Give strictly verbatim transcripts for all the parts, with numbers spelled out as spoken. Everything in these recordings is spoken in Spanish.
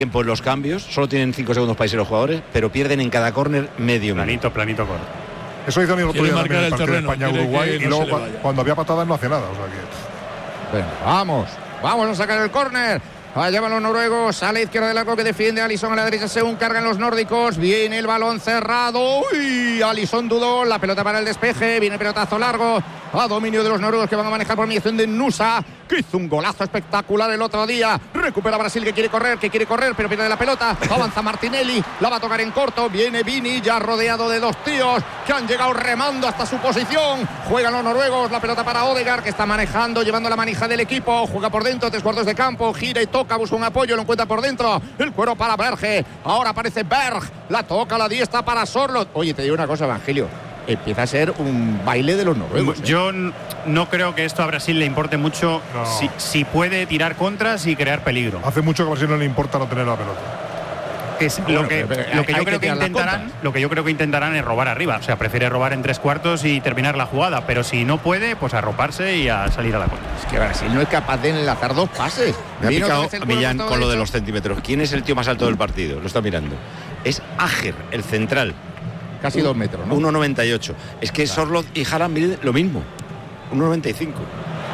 tiempo en los cambios, solo tienen cinco segundos para irse los jugadores, pero pierden en cada córner medio planito, minuto. Planito, corto. Eso hizo el otro día también en el partido de España-Uruguay y no luego cu cuando había patada no hace nada. O sea que... Bueno, vamos, vamos a sacar el córner. Allá van los noruegos, a la izquierda del arco que defiende Alisson, a la derecha según cargan los nórdicos, viene el balón cerrado, uy, Alisson dudó, la pelota para el despeje, viene el pelotazo largo, a dominio de los noruegos que van a manejar por mediación de Nusa, que hizo un golazo espectacular el otro día, recupera Brasil que quiere correr, que quiere correr, pero pierde la pelota, avanza Martinelli, la va a tocar en corto, viene Vini, ya rodeado de dos tíos que han llegado remando hasta su posición, juegan los noruegos, la pelota para Odegaard que está manejando, llevando la manija del equipo, juega por dentro, tres cuartos de campo, gira y toca, busca un apoyo, lo encuentra por dentro, el cuero para Berge, ahora aparece Berg, la toca la diestra para Sorloth. Oye, te digo una cosa, Evangelio, empieza a ser un baile de los noruegos, ¿eh? Yo no creo que esto a Brasil le importe mucho, no. si, si puede tirar contras y crear peligro. Hace mucho que a Brasil no le importa no tener la pelota. Es bueno, lo que, pero, pero, lo que yo creo que, que intentarán lo que yo creo que intentarán es robar arriba, o sea, prefiere robar en tres cuartos y terminar la jugada, pero si no puede, pues arroparse y a salir a la contra. Es que Brasil no es capaz de enlazar dos pases. Me ha picado a Millán con lo de los centímetros. ¿Quién es el tío más alto del partido? Lo está mirando. Es Ajer, el central. Casi dos metros, ¿no? uno noventa y ocho. Es que claro. Sorloth y Haaland miden lo mismo. uno noventa y cinco.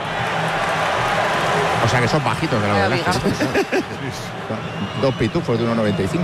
O sea que son bajitos de la verdad. Dos pitufos de uno noventa y cinco.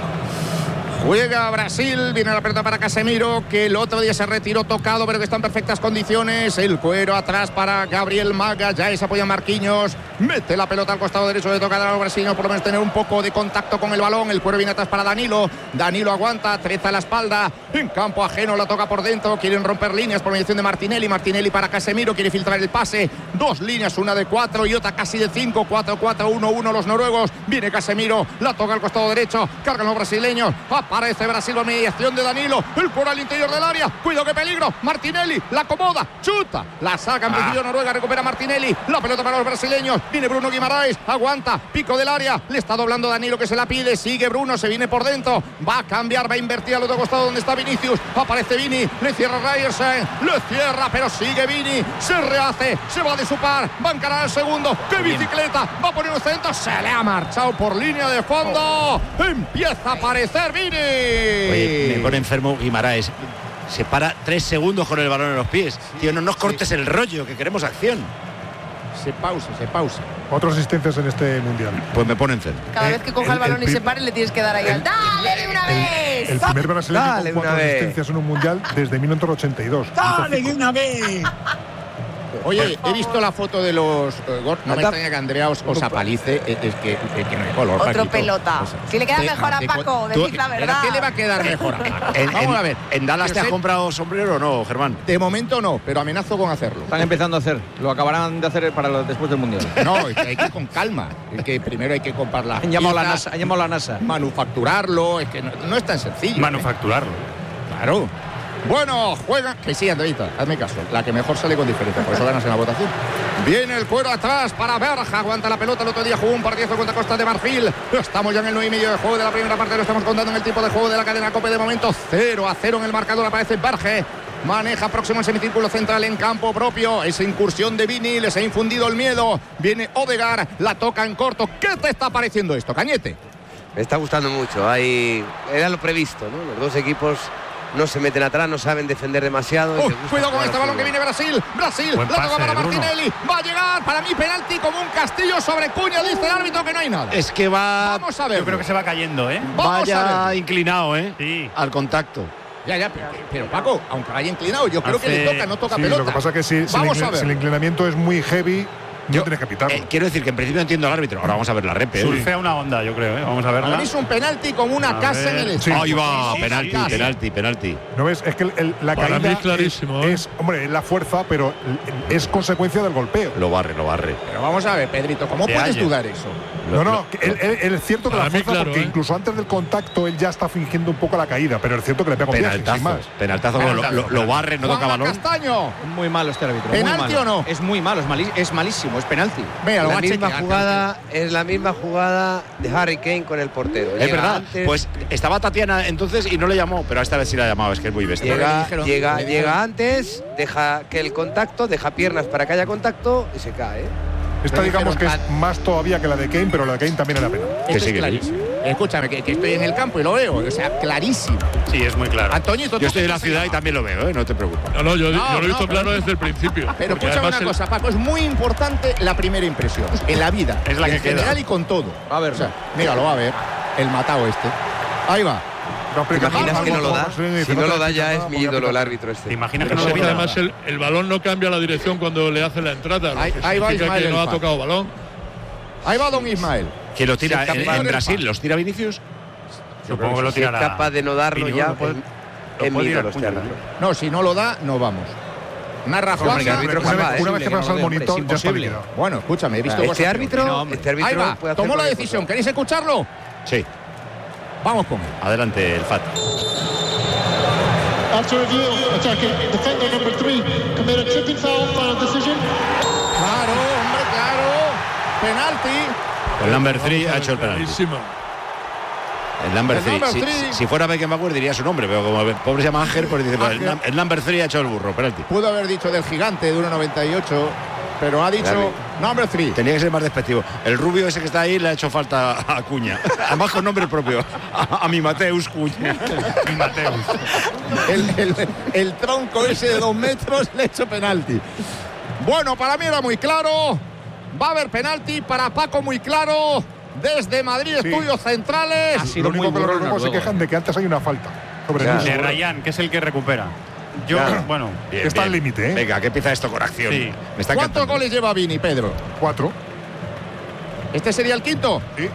Juega Brasil, viene la pelota para Casemiro, que el otro día se retiró tocado, pero que está en perfectas condiciones. El cuero atrás para Gabriel Maga, ya se apoya Marquinhos, mete la pelota al costado derecho de tocar a los brasileños, por lo menos tener un poco de contacto con el balón. El cuero viene atrás para Danilo, Danilo aguanta, treza la espalda, en campo ajeno la toca por dentro, quieren romper líneas por mediación de Martinelli, Martinelli para Casemiro, quiere filtrar el pase, dos líneas, una de cuatro y otra casi de cinco, cuatro cuatro uno uno los noruegos, viene Casemiro, la toca al costado derecho, cargan los brasileños, aparece Brasil por mediación de Danilo, el cuero al interior del área, cuidado que peligro, Martinelli, la acomoda, chuta, la saca en principio ah. Noruega, recupera Martinelli, la pelota para los brasileños, viene Bruno Guimaraes, aguanta, pico del área, le está doblando Danilo que se la pide, sigue Bruno, se viene por dentro, va a cambiar, va a invertir al otro costado donde está Vinicius, aparece Vini, le cierra Ryerson, le cierra, pero sigue Vini, se rehace, se va de su par, va a encarar al segundo, qué bicicleta, va a poner un centro, se le ha marchado por línea de fondo, empieza a aparecer Vini. Oye, me pone enfermo Guimaraes. Se para tres segundos con el balón en los pies. Sí, tío, no nos cortes sí. el rollo, que queremos acción. Se pausa, se pausa. Cuatro asistencias en este mundial. Pues me pone enfermo. Cada eh, vez que coja el, el balón el, y se pare, le tienes que dar ahí al ¡dale una el, vez! El, el primer brasileño con cuatro asistencias en un mundial desde mil novecientos ochenta y dos. ¡Dale de una vez! Oye, he visto la foto de los uh, no me extraña que Andrea os, os apalice, es, es que, es que no hay color. Otro Paquito. pelota. O sea, si le queda te, mejor a Paco, decid la verdad. ¿Qué le va a quedar mejor a Paco? En, Vamos en, a ver. ¿En Dallas te has sé, comprado sombrero o no, Germán? De momento no, pero amenazo con hacerlo. Están empezando a hacer, lo acabarán de hacer para lo, después del Mundial. No, es que hay que ir con calma. Es que primero hay que comprar la han llamado la NASA, han llamado la NASA. Manufacturarlo, es que no, no es tan sencillo. Manufacturarlo. ¿eh? Claro. Bueno, juega. Que sí, Andreita, hazme caso. La que mejor sale con diferencia, por eso ganas en la votación. Viene el cuero atrás para Berja. Aguanta la pelota. El otro día jugó un partido contra Costa de Marfil. Estamos ya en el nueve y medio de juego de la primera parte. Lo estamos contando en el tiempo de juego de la cadena COPE. De momento, cero a cero en el marcador. Aparece Berge. Maneja próximo al semicírculo central en campo propio. Esa incursión de Vini les ha infundido el miedo. Viene Odegaard. La toca en corto. ¿Qué te está pareciendo esto, Cañete? Me está gustando mucho. Hay... Era lo previsto, ¿no? Los dos equipos no se meten atrás, no saben defender demasiado. Uh, cuidado con este balón que viene Brasil. Brasil, buen la toca para Bruno. Martinelli. Va a llegar, para mí, penalti como un castillo sobre Cuña. Dice el árbitro que no hay nada. Es que va... Vamos a ver. Yo creo que se va cayendo, ¿eh? Vamos Vaya a ver. inclinado, ¿eh? Sí. Al contacto. Ya, ya, pero, pero Paco, aunque vaya inclinado, yo creo Hace... que le toca, no toca sí, pelota. Lo que pasa es que si, si, vamos el, a ver. si el inclinamiento es muy heavy, no Yo, tienes que pitarlo. Eh, quiero decir que en principio entiendo al árbitro. Ahora vamos a ver la rep. ¿eh? Surfea una onda, yo creo, ¿eh? Vamos a verla. Para mí es un penalti como una A casa ver. en el Sí. estadio. Ahí va, Sí, penalti, sí, sí. penalti, penalti. ¿No ves? Es que el, el, la Para caída mí es clarísimo, es, ¿eh? es, hombre, es la fuerza, pero es consecuencia del golpeo. Lo barre, lo barre. Pero vamos a ver, Pedrito, ¿cómo De puedes ayer. dudar eso? No, no, que él, él, él es cierto que Para la mí, fuerza, claro, porque ¿eh? incluso antes del contacto él ya está fingiendo un poco la caída, pero es cierto que le pega un viaje, sin Penaltazo, más. penaltazo, lo, lo, lo barre, no toca Juanma balón. Castaño. Es muy malo este árbitro. ¿Penalti muy malo. o no? Es muy malo, es, mali es malísimo, es penalti. Mira, lo va La a misma chequear, jugada es la misma jugada de Harry Kane con el portero. Es Llega verdad, antes, pues estaba Tatiana entonces y no le llamó, pero esta vez sí la ha llamado, es que es muy bestia. llega, le dijeron- llega, le dijeron- llega antes, deja que el contacto, deja piernas para que haya contacto y se cae. Esta Le digamos que dijeron es más todavía que la de Kane, pero la de Kane también era pena. Que Esto sí, es que sí. clarísimo. Escúchame, que, que estoy en el campo y lo veo. O sea, clarísimo. Sí, es muy claro. Antoñito, yo estoy en la ciudad y también lo veo, ¿eh? No te preocupes. No, no, yo, No, yo lo he visto no, claro pero- desde el principio. Pero Porque escúchame además una el- cosa, Paco, es muy importante la primera impresión en la vida. Es la que en queda. general y con todo. A ver, O sea, mira, lo va a ver. El matado este. Ahí va. No, ¿Te imaginas que no lo da? Sí, Si no lo da ya nada, es mi voy a ídolo el pitar. árbitro ¿Te este. imaginas que Pero no lo es que pita además nada? el, el balón no cambia la dirección cuando le hace la entrada. Ahí- lo que ahí va significa Ismael que no El ha Fa. tocado balón. Ahí va don Ismael. ¿Quién lo tira Sí, en, campeón en del Brasil? Fa. ¿Los tira Vinicius? Supongo que lo Si es tirará. capaz de no darlo Vini, ya, lo puede- es- lo es mi puede ídolo tirar este Cuña, árbitro. No, si no lo da, no vamos. Narra Hombre, Juan. que árbitro Una jamás, vez, ¿eh? una vez que que no pasa lo el ve, hombre, monitor, es ya está imposible. liquidado. Bueno, escúchame, he visto Este cosas. árbitro, No, hombre. este árbitro Ahí va, puede hacer tomó la cualquier decisión. cosa. ¿Queréis escucharlo? Sí. Vamos con él. Adelante, el F A T. After review, attacking defender number three committed tripping foul, final decision. Claro, hombre, claro. Penalti. El number three ha hecho el penalti. Clarísimo. El number El three. number Si, three. si fuera Beckenbauer diría su nombre, pero como el pobre se llama Ángel, pues dice, no, el, Ángel. num- el number three ha hecho el burro, penalti. Pudo haber dicho del gigante de uno noventa y ocho, pero ha dicho Claro. number three. Tenía que ser más despectivo. El rubio ese que está ahí le ha hecho falta a Cuña. Además con nombre propio. A, a mi Mateus Cuña. Mi Mateus. El, el- el tronco ese de dos metros le ha hecho penalti. Bueno, para mí era muy claro. Va a haber penalti para Paco, muy claro. Desde Madrid, Sí. Estudios Centrales. Ha Lo sido muy único que burro los el luego se noruego. quejan de que antes hay una falta sobre Ya. el De uso. Rayán, que es el que recupera. Yo, Ya. bueno, Bien, Está bien. al límite, ¿eh? Venga, que empieza esto con acción. Sí. Me está ¿Cuántos encantando. goles lleva Vini, Pedro? Cuatro. ¿Este sería el quinto? Sí.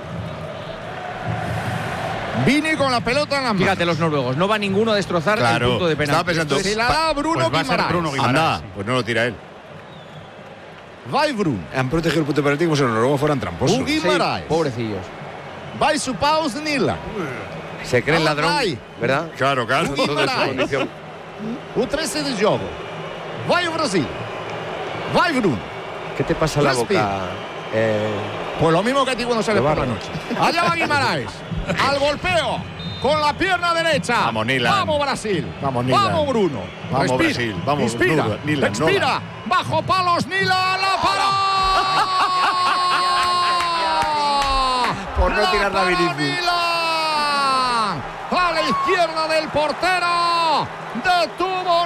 Vini con la pelota en las manos. Fíjate, los noruegos. No va ninguno a destrozar el Claro, punto de estaba penalti. pensando, Se la da Bruno pues va a ser Guimaraes. Bruno Guimaraes. Anda, sí. pues no lo tira él. Va Bruno. Han protegido el punto de penalti como si los noruegos fueran tramposos. Un Sí, Guimaraes. pobrecillos. Va su paus Nila. Se cree el Ah, ladrón, ay. ¿verdad? Claro, claro. Uy, Todo en su Guimaraes. condición. O trece de jogo. Vai o Brasil. Vai Bruno. ¿Qué te pasa en la Respira. boca? Eh, Pues lo mismo que a ti cuando sales Lo por la barro. noche. Allá va Guimaraes. Al golpeo. Con la pierna derecha. Vamos, Nilan. Vamos, Brasil. Vamos, Nilan. Vamos, Bruno. Vamos, Respira. Brasil. Vamos, Inspira. Bruno. Nilan, Expira. Nola. Bajo palos, Nilan. La para. Por no tirar la para Vinicius. Nilan. A la izquierda del portero. Detuvo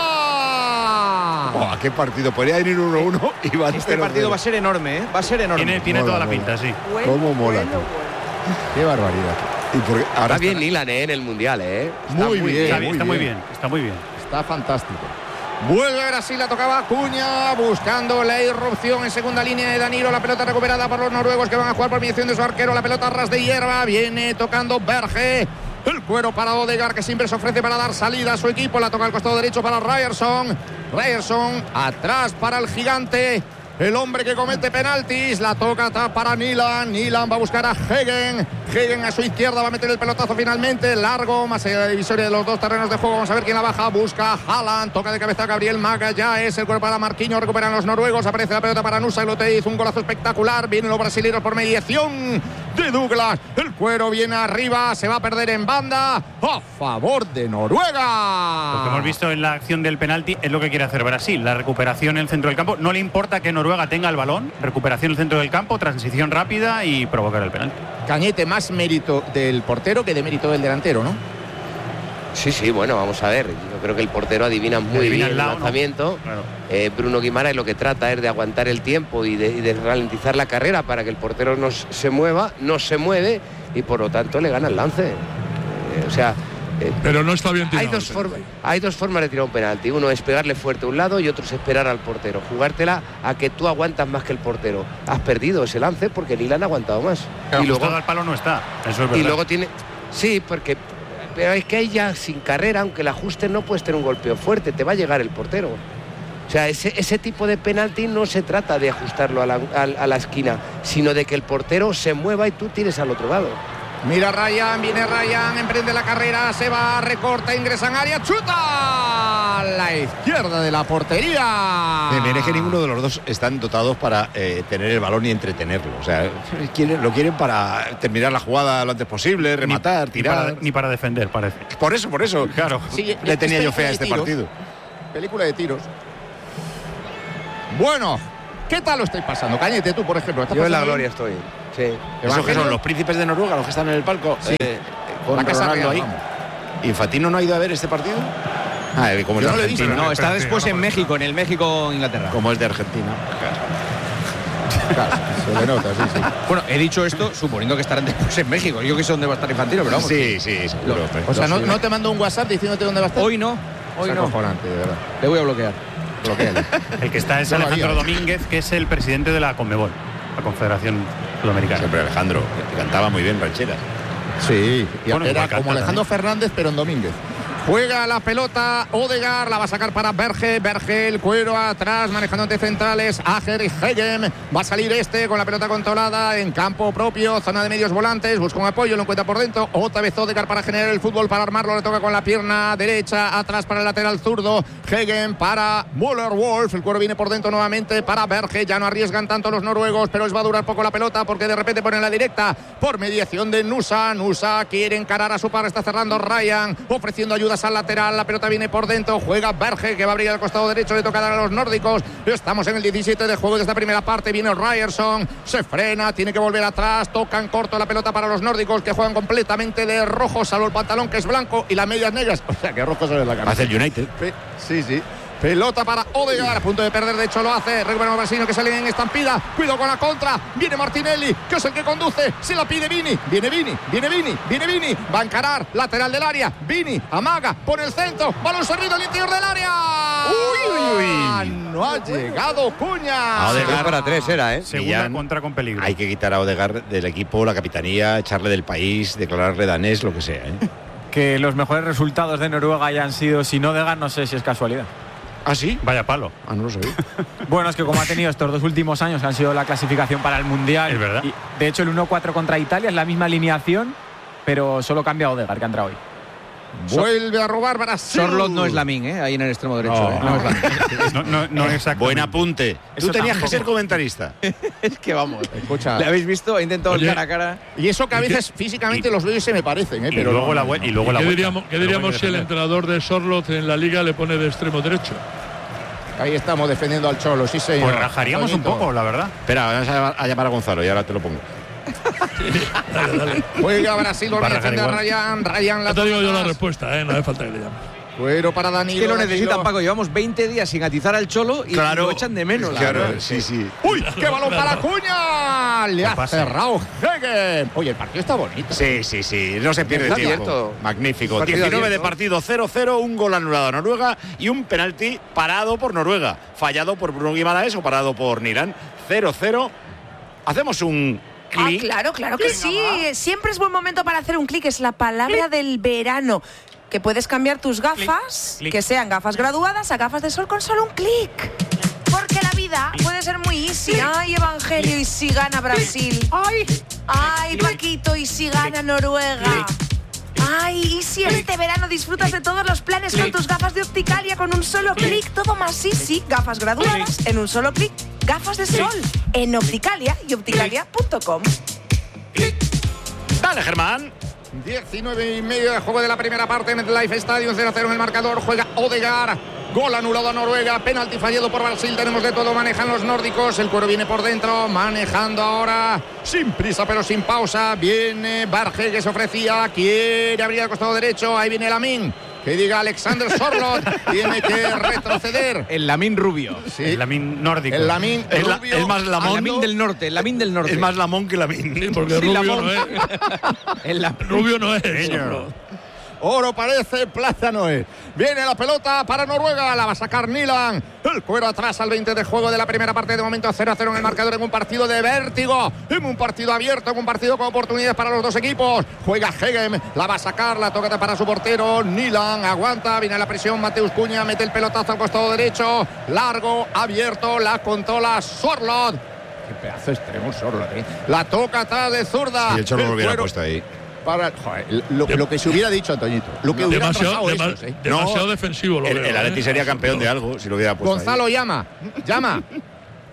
Nilan. Oh, ¿a qué partido? Podría ir uno uno y va a Este partido va a ser enorme, ¿eh? Va a ser enorme. Tiene, tiene Mola, toda la mola. pinta, sí. Bueno, ¿Cómo mola, bueno, tío? bueno. Qué barbaridad. Y porque ahora Está bien está- Nilan, ¿eh? En el Mundial, ¿eh? Muy bien. Está, muy está muy bien. bien, está muy bien. Está fantástico. Vuelve Brasil, la tocaba Acuña, buscando la irrupción en segunda línea de Danilo. La pelota recuperada por los noruegos que van a jugar por mediación de su arquero. La pelota a ras de hierba, viene tocando Berge. El cuero para Odegaard, que siempre se ofrece para dar salida a su equipo. La toca al costado derecho para Ryerson. Ryerson atrás para el gigante. El hombre que comete penaltis, la toca atrás para Nilan. Nilan va a buscar a Hegen. Hegen a su izquierda va a meter el pelotazo finalmente. Largo, más allá de la divisoria de los dos terrenos de juego. Vamos a ver quién la baja. Busca a Haaland. Toca de cabeza a Gabriel Maga. Ya es el cuerpo para Marquinhos. Recuperan los noruegos. Aparece la pelota para Nusa. Lote hizo un golazo espectacular. Vienen los brasileños por mediación de Douglas. El cuero viene arriba. Se va a perder en banda. A favor de Noruega. Lo que hemos visto en la acción del penalti es lo que quiere hacer Brasil. La recuperación en el centro del campo. No le importa que Noruega tenga el balón. Recuperación en el centro del campo, transición rápida y provocar el penalti. Cañete, más mérito del portero que de mérito del delantero, ¿no? Sí, sí, bueno, vamos a ver. Yo creo que el portero adivina muy Adivina bien el el lado, ¿no? lanzamiento. Claro. Eh, Bruno Guimaraes lo que trata es de aguantar el tiempo y de, y de ralentizar la carrera para que el portero no se mueva, no se mueve y por lo tanto le gana el lance. Eh, o sea, eh, Pero no está bien tirado. hay dos, el forma- penalti. hay dos formas de tirar un penalti. Uno es pegarle fuerte a un lado y otro es esperar al portero. Jugártela a que tú aguantas más que el portero. Has perdido ese lance porque Nilan ha aguantado más. Pero y luego ajustado al palo no está. Eso es verdad. y luego tiene. Sí, porque. Pero es que ahí ya sin carrera, aunque la ajuste, no puedes tener un golpeo fuerte, te va a llegar el portero. O sea, ese, ese tipo de penalti no se trata de ajustarlo a la, a- a la esquina, sino de que el portero se mueva y tú tires al otro lado. Mira Ryan, viene Ryan, emprende la carrera, se va, recorta, ingresa en área, chuta a la izquierda de la portería. Bien, bien, es que ninguno de los dos están dotados para eh, tener el balón y entretenerlo. O sea, quieren, lo quieren para terminar la jugada lo antes posible, rematar, Ni tirar. para, ni para defender, parece. Por eso, por eso. Claro. Sí, Le tenía es yo fe a película este de tiros, partido. Película de tiros. Bueno, ¿qué tal lo estáis pasando? Cañete, tú, por ejemplo. ¿estás Yo en la pasando gloria bien? estoy. Sí. ¿Esos que son los príncipes de Noruega, los que están en el palco? Sí. Eh, con La Casa Ronaldo Real, ahí. vamos. ¿Infantino no ha ido a ver este partido? Ah, como es Yo de no lo he Argentina. visto. No, está Pero, después pero, en pero, México, en el México-Inglaterra. Como es de Argentina. Claro, se le nota, sí, sí. Bueno, he dicho esto suponiendo que estarán después en México. Yo que sé dónde va a estar Infantino, pero vamos. Sí, sí, seguro. Lo- hombre. O sea, Lo no, sé. no te mando un WhatsApp diciéndote dónde va a estar. Hoy no, hoy Es no. acojonante, de verdad. Le voy a bloquear. Bloquéale. El que está es Yo lo Alejandro haría. Domínguez, que es el presidente de la Conmebol, la Confederación Sudamericana. Siempre Alejandro, que cantaba muy bien rancheras. Sí, y Bueno, era igual como canta Alejandro también. Fernández, pero en Domínguez. Juega la pelota Odegaard, la va a sacar para Berge, Berge, el cuero atrás, manejando ante centrales, Ager y Hegem. Va a salir este con la pelota controlada en campo propio, zona de medios volantes, busca un apoyo, lo encuentra por dentro. Otra vez Odegaard para generar el fútbol, para armarlo, le toca con la pierna derecha, atrás para el lateral zurdo, Hegem para Müller-Wolf, el cuero viene por dentro nuevamente para Berge, ya no arriesgan tanto los noruegos, pero les va a durar poco la pelota porque de repente ponen la directa por mediación de Nusa. Nusa quiere encarar a su par, está cerrando Ryan, ofreciendo ayudas al lateral, la pelota viene por dentro, juega Berge que va a abrir al costado derecho, le toca dar a los nórdicos. Estamos en el diecisiete de juego de esta primera parte, viene Ryerson, se frena, tiene que volver atrás, tocan corto la pelota para los nórdicos que juegan completamente de rojo, salvo el pantalón que es blanco y las medias negras, o sea que rojo sale la cara. Hace el United. Sí, sí. Pelota para Odegaard, a punto de perder, de hecho lo hace. Recupera el brasileño que sale en estampida. Cuidado con la contra. Viene Martinelli, que es el que conduce. Se la pide Vini. Viene Vini, viene Vini, viene Vini. Va a encarar, lateral del área. Vini, amaga, pone el centro. Balón servido al interior del área. Uy, uy, uy. No ha llegado Cuña. A Odegaard. Tres para tres era, ¿eh? Segunda Millán, contra con peligro. Hay que quitar a Odegaard del equipo, la capitanía, echarle del país, declararle danés, lo que sea. ¿eh? Que los mejores resultados de Noruega hayan sido sin Odegaard, no sé si es casualidad. ¿Ah, sí? Vaya palo. Ah, no lo sabía. Bueno, es que como ha tenido estos dos últimos años que han sido la clasificación para el Mundial. Es verdad. Y, de hecho, el uno cuatro contra Italia es la misma alineación, pero solo cambia a Odegaard, que ha entrado hoy. Vuelve a robar Brasil. Sorlot no es Lamin, ¿eh? Ahí en el extremo derecho. No, ¿eh? No es Lamin. No, no, no exactamente. Buen apunte. Tú Eso tenías tampoco. que ser comentarista. Es que vamos. Escucha. ¿Le habéis visto? He intentado el Oye. cara a cara. Y eso que a ¿Y qué? veces físicamente los veo y se me parecen, ¿eh? Y Pero luego no, la no, vuelta. no. Y luego la ¿Qué vuelta. diríamos, qué Pero diríamos hay que si el defender. entrenador de Sorloth en la liga le pone de extremo derecho? Ahí estamos defendiendo al Cholo, sí señor. Pues rajaríamos un Toñito. poco, la verdad. Espera, vamos a llamar, a llamar a Gonzalo y ahora te lo pongo. Dale, dale. Juega Brasil, volver a Va a rajar defender a igual. Ryan. Ryan la Ya te digo yo la toca. respuesta, ¿eh? No hace falta que le llames. Cuero para Es Danilo. que lo Danilo. necesitan, Paco. Llevamos veinte días sin atizar al Cholo y lo echan de menos. Claro, ¿verdad? sí, sí. ¡Uy! ¡Qué balón para claro. Cuña! Le ha pase. cerrado Hegel. Oye, el partido está bonito. Sí, sí, sí, no se pierde Está tiempo. abierto. Magnífico. Partido diecinueve de abierto. partido, cero cero, un gol anulado a Noruega y un penalti parado por Noruega, fallado por Bruno Guimaraes o parado por Niran. cero cero. Hacemos un Ah, clic. claro, claro que sí. Siempre es buen momento para hacer un clic. Es la palabra del verano. Que puedes cambiar tus gafas, clic. que sean gafas graduadas, a gafas de sol con solo un clic. Porque la vida puede ser muy easy. Ay, Evangelio, y si gana Brasil. Ay, ay, Paquito, y si gana Noruega. Ay, y si este verano disfrutas de todos los planes con tus gafas de Opticalia con un solo clic, todo más easy. Gafas graduadas en un solo clic. Gafas de sol en Opticalia y opticalia punto com. Dale, Germán. diecinueve y medio de juego de la primera parte. MetLife Stadium, cero cero en el marcador. Juega Odegaard. Gol anulado a Noruega. Penalti fallado por Brasil. Tenemos de todo. Manejan los nórdicos. El cuero viene por dentro. Manejando ahora. Sin prisa, pero sin pausa. Viene Barge, que se ofrecía. Quiere abrir al costado derecho. Ahí viene Lamin. Que diga Alexander Sorloth. Tiene que retroceder. El Lamin rubio. Sí. El Lamin nórdico. El Lamin Es, la- rubio. es más El lamón. Lamin del norte. El Lamin del norte. Es más lamón que Lamín. Sí, porque Sí, rubio Lamón. no es. El Lamin. Rubio no es. Señor. Oro parece, plata no es. Viene la pelota para Noruega, la va a sacar Nilan. El cuero atrás al veinte de juego de la primera parte, de momento cero a cero en el marcador, en un partido de vértigo, en un partido abierto, en un partido con oportunidades para los dos equipos. Juega Hegem, la va a sacar, la toca para su portero. Nilan aguanta, viene la presión, Mateus Cuña mete el pelotazo al costado derecho, largo, abierto, la controla Sorloth. Qué pedazo extremo Sorloth, ¿eh? La toca atrás de zurda. Si el Cholo lo hubiera cuero puesto ahí. para, joder, lo, lo que se hubiera dicho, Antoñito. Lo que hubieran Demasiado, pasado dema- esos, ¿eh? demasiado No, defensivo lo El, veo, el Atleti ¿eh? sería campeón de algo si lo hubiera puesto Gonzalo ahí. llama, llama.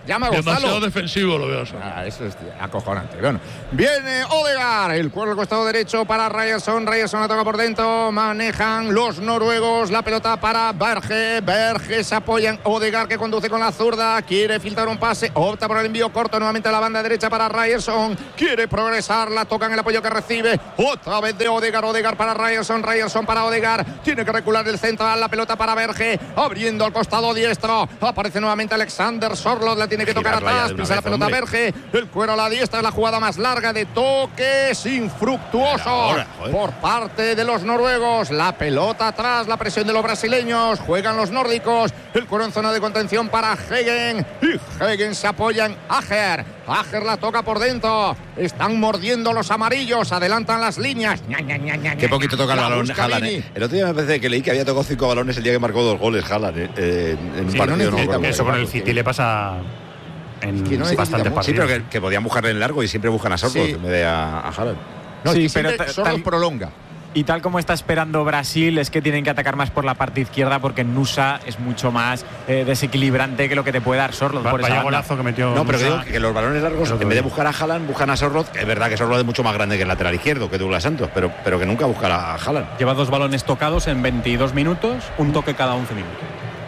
llama Gonzalo. Demasiado defensivo lo veo. Ah, eso es acojonante. Bueno, viene Odegaard, el cuerpo al costado derecho para Ryerson. Ryerson la toca por dentro. Manejan los noruegos la pelota para Berge. Berge se apoya en Odegaard, que conduce con la zurda. Quiere filtrar un pase. Opta por el envío corto nuevamente a la banda derecha para Ryerson. Quiere progresar. La tocan el apoyo que recibe. Otra vez de Odegaard. Odegaard para Ryerson. Ryerson para Odegaard. Tiene que recular del central. La pelota para Berge. Abriendo al costado diestro. Aparece nuevamente Alexander Sorloth. La tiene que tocar atrás. Pisa la pelota Berge. El cuero a la diestra. Es la jugada más larga de toques infructuosos ahora, por parte de los noruegos. La pelota atrás. La presión de los brasileños. Juegan los nórdicos. El cuero en zona de contención para Hegen. Y Hegen se apoya en Ajer. Ajer la toca por dentro. Están mordiendo los amarillos. Adelantan las líneas. Ña, ña, ña, ña, Qué poquito toca el la balón Haaland, ¿eh? El otro día me parece que leí que había tocado cinco balones el día que marcó dos goles Haaland, ¿eh? Eh, en un sí, partido. No no, eso con el City le pasa en es que no bastantes partidos. Sí, pero que, que podían buscarle en largo y siempre buscan a Sorloth sí. en vez de a, a Haaland. No, sí, pero Sorloth prolonga. Y tal como está esperando Brasil, es que tienen que atacar más por la parte izquierda, porque Nusa es mucho más eh, desequilibrante que lo que te puede dar Sorloth. Va, por esa vaya banda. golazo que metió. No, pero Nusa, digo que, que los balones largos, en vez de buscar a Haaland, buscan a Sorloth. Es verdad que Sorloth es mucho más grande que el lateral izquierdo, que Douglas Santos, pero, pero que nunca busca a Haaland. Lleva dos balones tocados en veintidós minutos, un toque cada once minutos.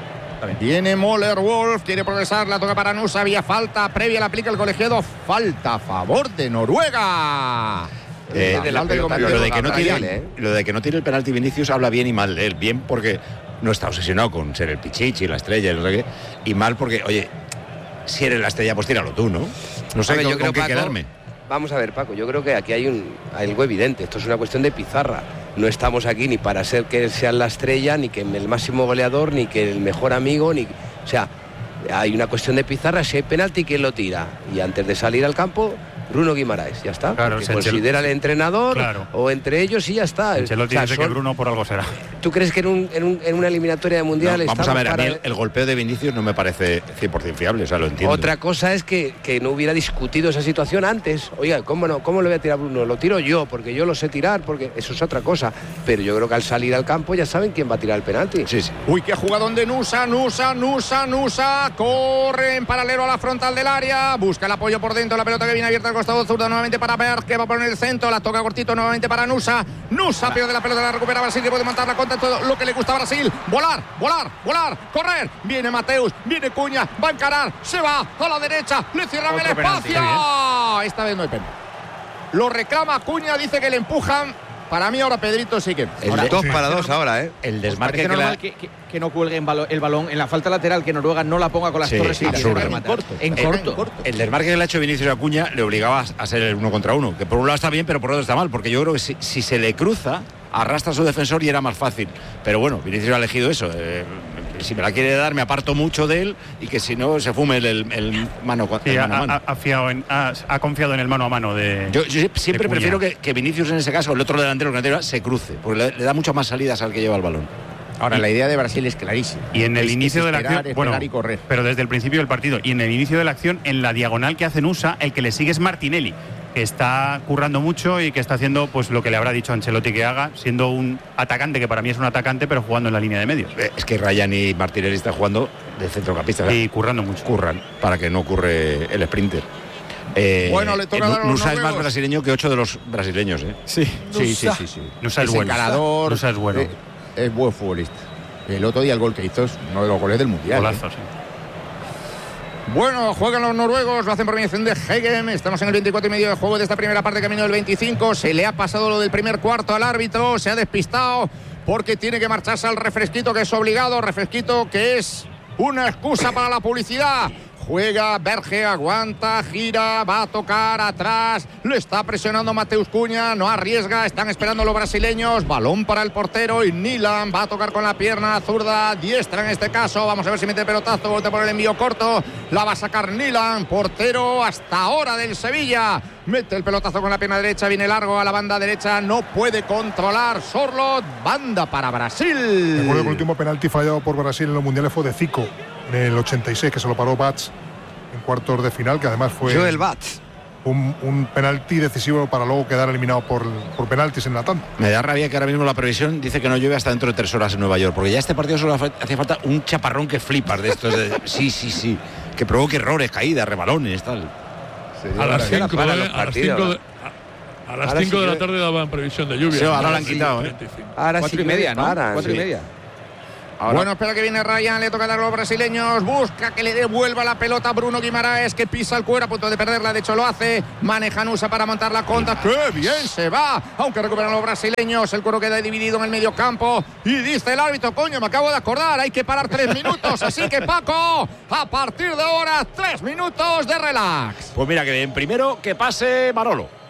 Viene Moller Wolf, quiere progresar, la toca para Nusa, había falta previa, la aplica el colegiado, falta a favor de Noruega. Eh, de la pelota, lo, de que no tire, ¿eh? lo de que no tire el penalti Vinicius habla bien y mal de él. Bien porque no está obsesionado con ser el pichichi, la estrella, no sé qué, y mal porque, oye, si eres la estrella, pues tíralo tú, ¿no? No sé ver, con, yo creo, con qué Paco, quedarme. Vamos a ver, Paco, yo creo que aquí hay un algo evidente. Esto es una cuestión de pizarra. No estamos aquí ni para ser que sean la estrella, ni que el máximo goleador, ni que el mejor amigo, ni, o sea, hay una cuestión de pizarra. Si hay penalti, ¿quién lo tira? Y antes de salir al campo, Bruno Guimaraes, ya está. Claro, se considera el entrenador, claro. O entre ellos y ya está. Ancelotti o sea, dice son... que Bruno por algo será. ¿Tú crees que en, un, en, un, en una eliminatoria de mundial? No, vamos a ver, para... a mí el, el golpeo de Vinicius no me parece cien por ciento fiable, o sea, lo entiendo. Otra cosa es que, que no hubiera discutido esa situación antes. Oiga, ¿cómo no? ¿Cómo le voy a tirar a Bruno? Lo tiro yo, porque yo lo sé tirar, porque eso es otra cosa. Pero yo creo que al salir al campo ya saben quién va a tirar el penalti. Sí, sí. Uy, qué jugadón de Nusa, Nusa, Nusa, Nusa. Corre en paralelo a la frontal del área. Busca el apoyo por dentro, la pelota que viene abierta al costado zurdo nuevamente para Berg, que va a poner el centro, la toca cortito nuevamente para Nusa. Nusa pierde la pelota, la recupera Brasil, que puede montarla contra todo lo que le gusta a Brasil. Volar, volar, volar, correr. Viene Mateus, viene Cuña, va a encarar, se va a la derecha, le cierran el espacio. Esta vez no hay pena. Lo reclama Cuña, dice que le empujan. Para mí ahora Pedrito sí que... El ahora, dos sí, para dos no, ahora, ¿eh? El desmarque que, que, la... la... que, que, que no cuelgue en balo, el balón en la falta lateral, que Noruega no la ponga con las sí, torres y en corto. En corto. corto. El desmarque que le ha hecho Vinicius Acuña le obligaba a ser el uno contra uno, que por un lado está bien, pero por otro está mal, porque yo creo que si, si se le cruza, arrastra a su defensor y era más fácil. Pero bueno, Vinicius ha elegido eso. Eh, si me la quiere dar, me aparto mucho de él y que si no se fume el, el, el mano, sí, el mano ha, a mano. Ha, ha, fiado en, ha, ha confiado en el mano a mano de. Yo, yo siempre de prefiero que, que Vinicius en ese caso, el otro delantero que no se cruce, porque le, le da muchas más salidas al que lleva el balón. Ahora, y, la idea de Brasil es clarísima. Y en el es, inicio es de la esperar, acción. Bueno, y correr. Pero desde el principio del partido. Y en el inicio de la acción, en la diagonal que hace Nusa, el que le sigue es Martinelli, que está currando mucho y que está haciendo pues lo que le habrá dicho Ancelotti que haga, siendo un atacante, que para mí es un atacante, pero jugando en la línea de medios. Es que Ryan y Martinelli están jugando de centrocampista. Y currando mucho. Curran, para que no ocurre el sprinter. Eh, bueno, le toca eh, dar a los Nusa es más noruegos. brasileño que ocho de los brasileños, ¿eh? Sí, sí, sí, sí, sí. Nusa es, es bueno. encarador, Nusa es bueno. Es, es buen futbolista. El otro día el gol que hizo es uno de los goles del mundial. Golazo, ¿eh? sí. Bueno, juegan los noruegos, lo hacen por mediación de Hegen. Estamos en el veinticuatro y medio de juego de esta primera parte, camino del veinticinco. Se le ha pasado lo del primer cuarto al árbitro, se ha despistado porque tiene que marcharse al refresquito, que es obligado, refresquito que es una excusa para la publicidad. Juega Berge, aguanta, gira, va a tocar atrás, lo está presionando Mateus Cuña, no arriesga, están esperando los brasileños, balón para el portero y Nilan va a tocar con la pierna zurda, diestra en este caso, vamos a ver si mete pelotazo, voltea por el envío corto, la va a sacar Nilan, portero hasta ahora del Sevilla, mete el pelotazo con la pierna derecha, viene largo a la banda derecha, no puede controlar Sorloth, banda para Brasil. Recuerdo que el último penalti fallado por Brasil en los mundiales fue de Zico, en el ochenta y seis, que se lo paró Bats en cuartos de final, que además fue Joel Bats. Un, un penalti decisivo para luego quedar eliminado por, por penaltis en la tanda. Me da rabia que ahora mismo la previsión dice que no llueve hasta dentro de tres horas en Nueva York, porque ya este partido solo hacía falta un chaparrón que flipas de estos. De, sí, sí, sí. que provoque errores, caídas, rebalones, tal. A las cinco, ¿eh? A las cinco de, a, a las cinco sí de la tarde daban previsión de lluvia. Sí, ahora la han quitado, ¿eh? Ahora sí y media, ¿no? Paran, Cuatro sí. y media. Ahora. Bueno, espera que viene Ryan, le toca dar a los brasileños, busca que le devuelva la pelota a Bruno Guimaraes, que pisa el cuero a punto de perderla, de hecho lo hace, maneja Nusa para montar la contra, ¡qué bien se va! Aunque recuperan los brasileños, el cuero queda dividido en el medio campo y dice el árbitro, coño, me acabo de acordar, hay que parar tres minutos, así que Paco, a partir de ahora, tres minutos de relax. Pues mira que bien, primero que pase Manolo.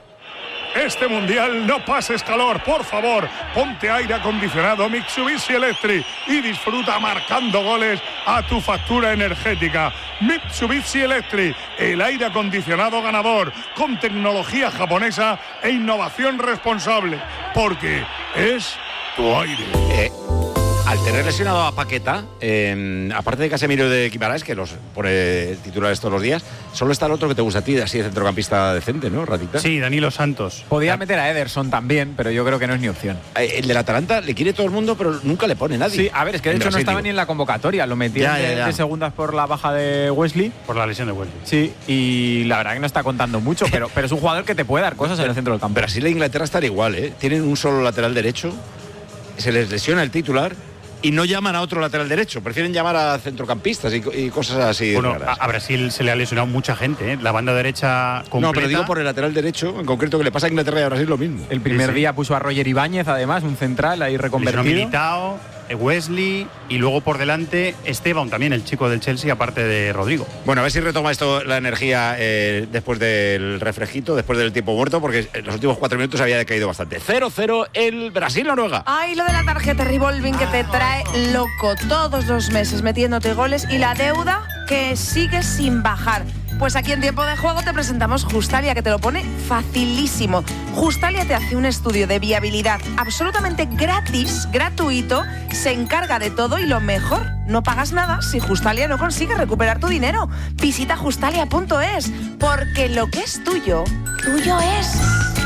Este mundial no pases calor, por favor, ponte aire acondicionado Mitsubishi Electric y disfruta marcando goles a tu factura energética. Mitsubishi Electric, el aire acondicionado ganador, con tecnología japonesa e innovación responsable, porque es tu aire. Eh. Al tener lesionado a Paqueta, eh, aparte de Casemiro y de Guimaraes, que los pone titulares todos los días, solo está el otro que te gusta a ti, así de centrocampista decente, ¿no, Ratita? Sí, Danilo Santos. Podía meter a Ederson también, pero yo creo que no es ni opción. Eh, el del Atalanta le quiere todo el mundo, pero nunca le pone nadie. Sí, a ver, es que de hecho no estaba ni en la convocatoria, lo metían de, de segundas por la baja de Wesley. Por la lesión de Wesley. Sí, y la verdad que no está contando mucho, pero, pero es un jugador que te puede dar cosas en el centro del campo. Brasil e Inglaterra están igual, ¿eh? Tienen un solo lateral derecho, se les lesiona el titular y no llaman a otro lateral derecho, prefieren llamar a centrocampistas y, y cosas así. Bueno, a, a Brasil se le ha lesionado mucha gente, ¿eh? La banda derecha completa. No, pero digo por el lateral derecho, en concreto, que le pasa a Inglaterra y a Brasil lo mismo. El primer sí, sí. día puso a Roger Ibáñez, además, un central ahí reconvertido. Militao, Wesley y luego por delante Esteban, también el chico del Chelsea, aparte de Rodrigo. Bueno, a ver si retoma esto la energía eh, después del refresquito, después del tiempo muerto, porque en los últimos cuatro minutos había decaído bastante. cero cero el Brasil-Noruega. Ay, lo de la tarjeta revolving que te trae loco todos los meses metiéndote goles y la deuda que sigue sin bajar. Pues aquí en Tiempo de Juego te presentamos Justalia, que te lo pone facilísimo. Justalia te hace un estudio de viabilidad absolutamente gratis, gratuito, se encarga de todo y lo mejor, no pagas nada si Justalia no consigue recuperar tu dinero. Visita justalia punto es, porque lo que es tuyo, tuyo es.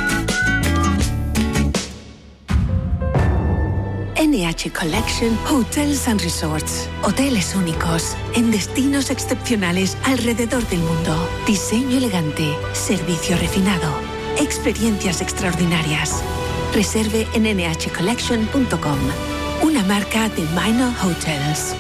N H Collection Hotels and Resorts. Hoteles únicos, en destinos excepcionales alrededor del mundo. Diseño elegante, servicio refinado, experiencias extraordinarias. Reserve en N H collection punto com, una marca de Minor Hotels.